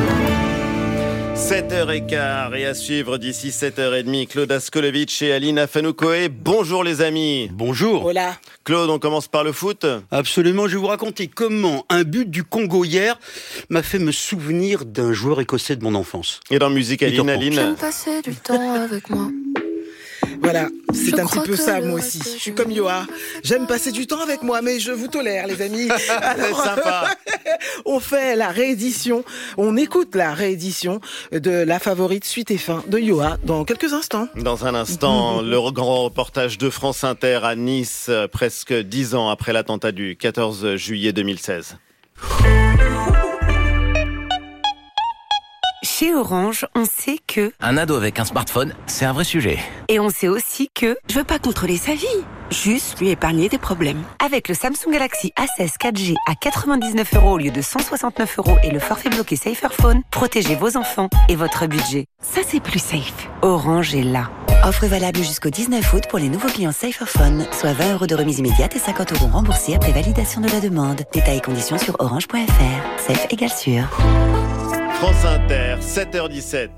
sept heures quinze et à suivre d'ici sept heures trente, Claude Askolovitch et Aline Afanoukoé. Bonjour les amis. Bonjour. Voilà. Claude, on commence par le foot. Absolument, je vais vous raconter comment un but du Congo hier m'a fait me souvenir d'un joueur écossais de mon enfance. Et dans musique, Aline, Aline. J'aime passer du temps avec moi. Voilà, c'est je un petit peu ça le moi aussi. Je suis comme Yoa. J'aime passer du temps avec moi, mais je vous tolère les amis. Alors, c'est sympa. On fait la réédition, on écoute la réédition de La Favorite suite et fin de Yoa dans quelques instants. Dans un instant, le grand reportage de France Inter à Nice, presque dix ans après l'attentat du quatorze juillet deux mille seize. Chez Orange, on sait que... Un ado avec un smartphone, c'est un vrai sujet. Et on sait aussi que... Je veux pas contrôler sa vie, juste lui épargner des problèmes. Avec le Samsung Galaxy A seize quatre G à quatre-vingt-dix-neuf euros au lieu de cent soixante-neuf euros et le forfait bloqué Saferphone, protégez vos enfants et votre budget. Ça, c'est plus safe. Orange est là. Offre valable jusqu'au dix-neuf août pour les nouveaux clients Saferphone, soit vingt euros de remise immédiate et cinquante euros remboursés après validation de la demande. Détails et conditions sur orange point f r. Safe égale sûr. France Inter, sept heures dix-sept.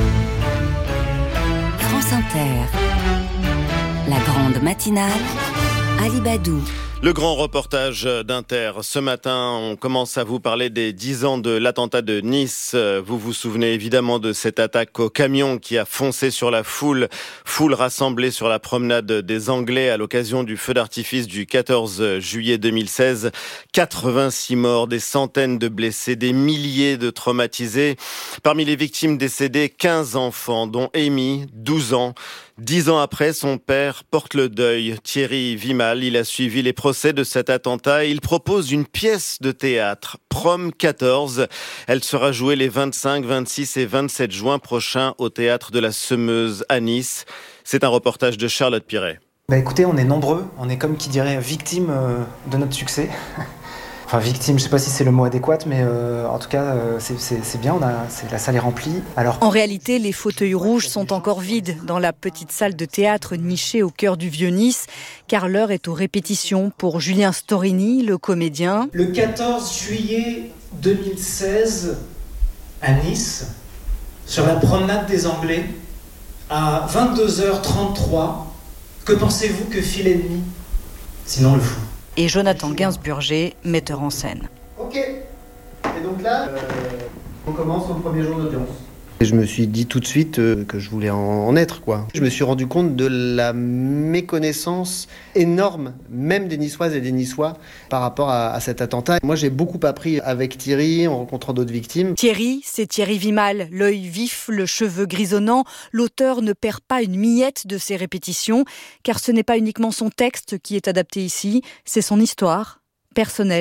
France Inter. La grande matinale. Ali Badou. Le grand reportage d'Inter. Ce matin, on commence à vous parler des dix ans de l'attentat de Nice. Vous vous souvenez évidemment de cette attaque au camion qui a foncé sur la foule, foule rassemblée sur la promenade des Anglais à l'occasion du feu d'artifice du quatorze juillet deux mille seize. quatre-vingt-six morts, des centaines de blessés, des milliers de traumatisés. Parmi les victimes décédées, quinze enfants, dont Amy, douze ans. Dix ans après, son père porte le deuil. Thierry Vimal, il a suivi les procès de cet attentat et il propose une pièce de théâtre, Prom quatorze. Elle sera jouée les vingt-cinq, vingt-six et vingt-sept juin prochains au théâtre de la Semeuse à Nice. C'est un reportage de Charlotte Piret. Bah écoutez, on est nombreux, on est comme qui dirait victimes de notre succès. Enfin, victime, je sais pas si c'est le mot adéquat, mais euh, en tout cas, euh, c'est, c'est, c'est bien, on a, c'est, la salle est remplie. Alors... En réalité, les fauteuils rouges sont encore vides dans la petite salle de théâtre nichée au cœur du Vieux-Nice, car l'heure est aux répétitions pour Julien Storini, le comédien. Le quatorze juillet deux mille seize, à Nice, sur la promenade des Anglais, à vingt-deux heures trente-trois, que pensez-vous que fit l'ennemi, sinon le fou? Et Jonathan Gainsburger, metteur en scène. Ok. Et donc là, euh, on commence au premier jour d'audience. Et je me suis dit tout de suite euh, que je voulais en, en être, quoi. Je me suis rendu compte de la méconnaissance énorme, même des Niçoises et des Niçois, par rapport à, à cet attentat. Moi, j'ai beaucoup appris avec Thierry, en rencontrant d'autres victimes. Thierry, c'est Thierry Vimal, l'œil vif, le cheveu grisonnant. L'auteur ne perd pas une miette de ses répétitions, car ce n'est pas uniquement son texte qui est adapté ici, c'est son histoire, personnelle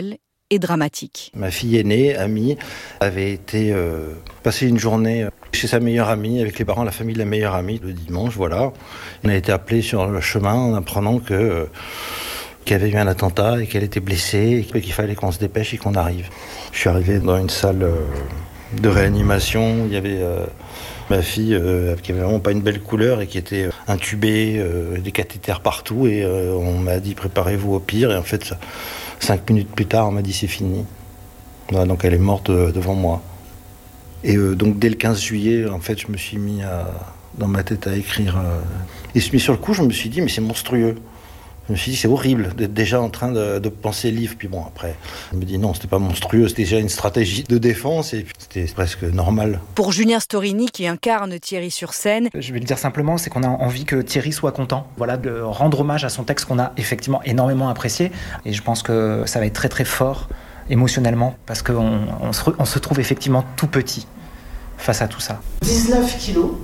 est dramatique. Ma fille aînée, Amie, avait été euh, passer une journée chez sa meilleure amie, avec les parents, la famille de la meilleure amie, le dimanche, voilà. On a été appelés sur le chemin en apprenant que, euh, qu'il y avait eu un attentat et qu'elle était blessée et qu'il fallait qu'on se dépêche et qu'on arrive. Je suis arrivé dans une salle euh, de réanimation, il y avait... Euh, ma fille euh, qui avait vraiment pas une belle couleur et qui était euh, intubée, euh, des cathéters partout et euh, on m'a dit préparez-vous au pire et en fait ça, cinq minutes plus tard on m'a dit c'est fini. Voilà, donc elle est morte euh, devant moi. Et euh, donc dès le quinze juillet en fait je me suis mis à, dans ma tête à écrire euh, et sur le coup je me suis dit mais c'est monstrueux. Je me suis dit, c'est horrible d'être déjà en train de, de penser livre. Puis bon, après, je me dis non, c'était pas monstrueux, c'était déjà une stratégie de défense et puis c'était presque normal. Pour Julien Storini, qui incarne Thierry sur scène, je vais le dire simplement, c'est qu'on a envie que Thierry soit content. Voilà, de rendre hommage à son texte qu'on a effectivement énormément apprécié. Et je pense que ça va être très très fort émotionnellement parce qu'on on se, on se trouve effectivement tout petit face à tout ça. dix-neuf kilos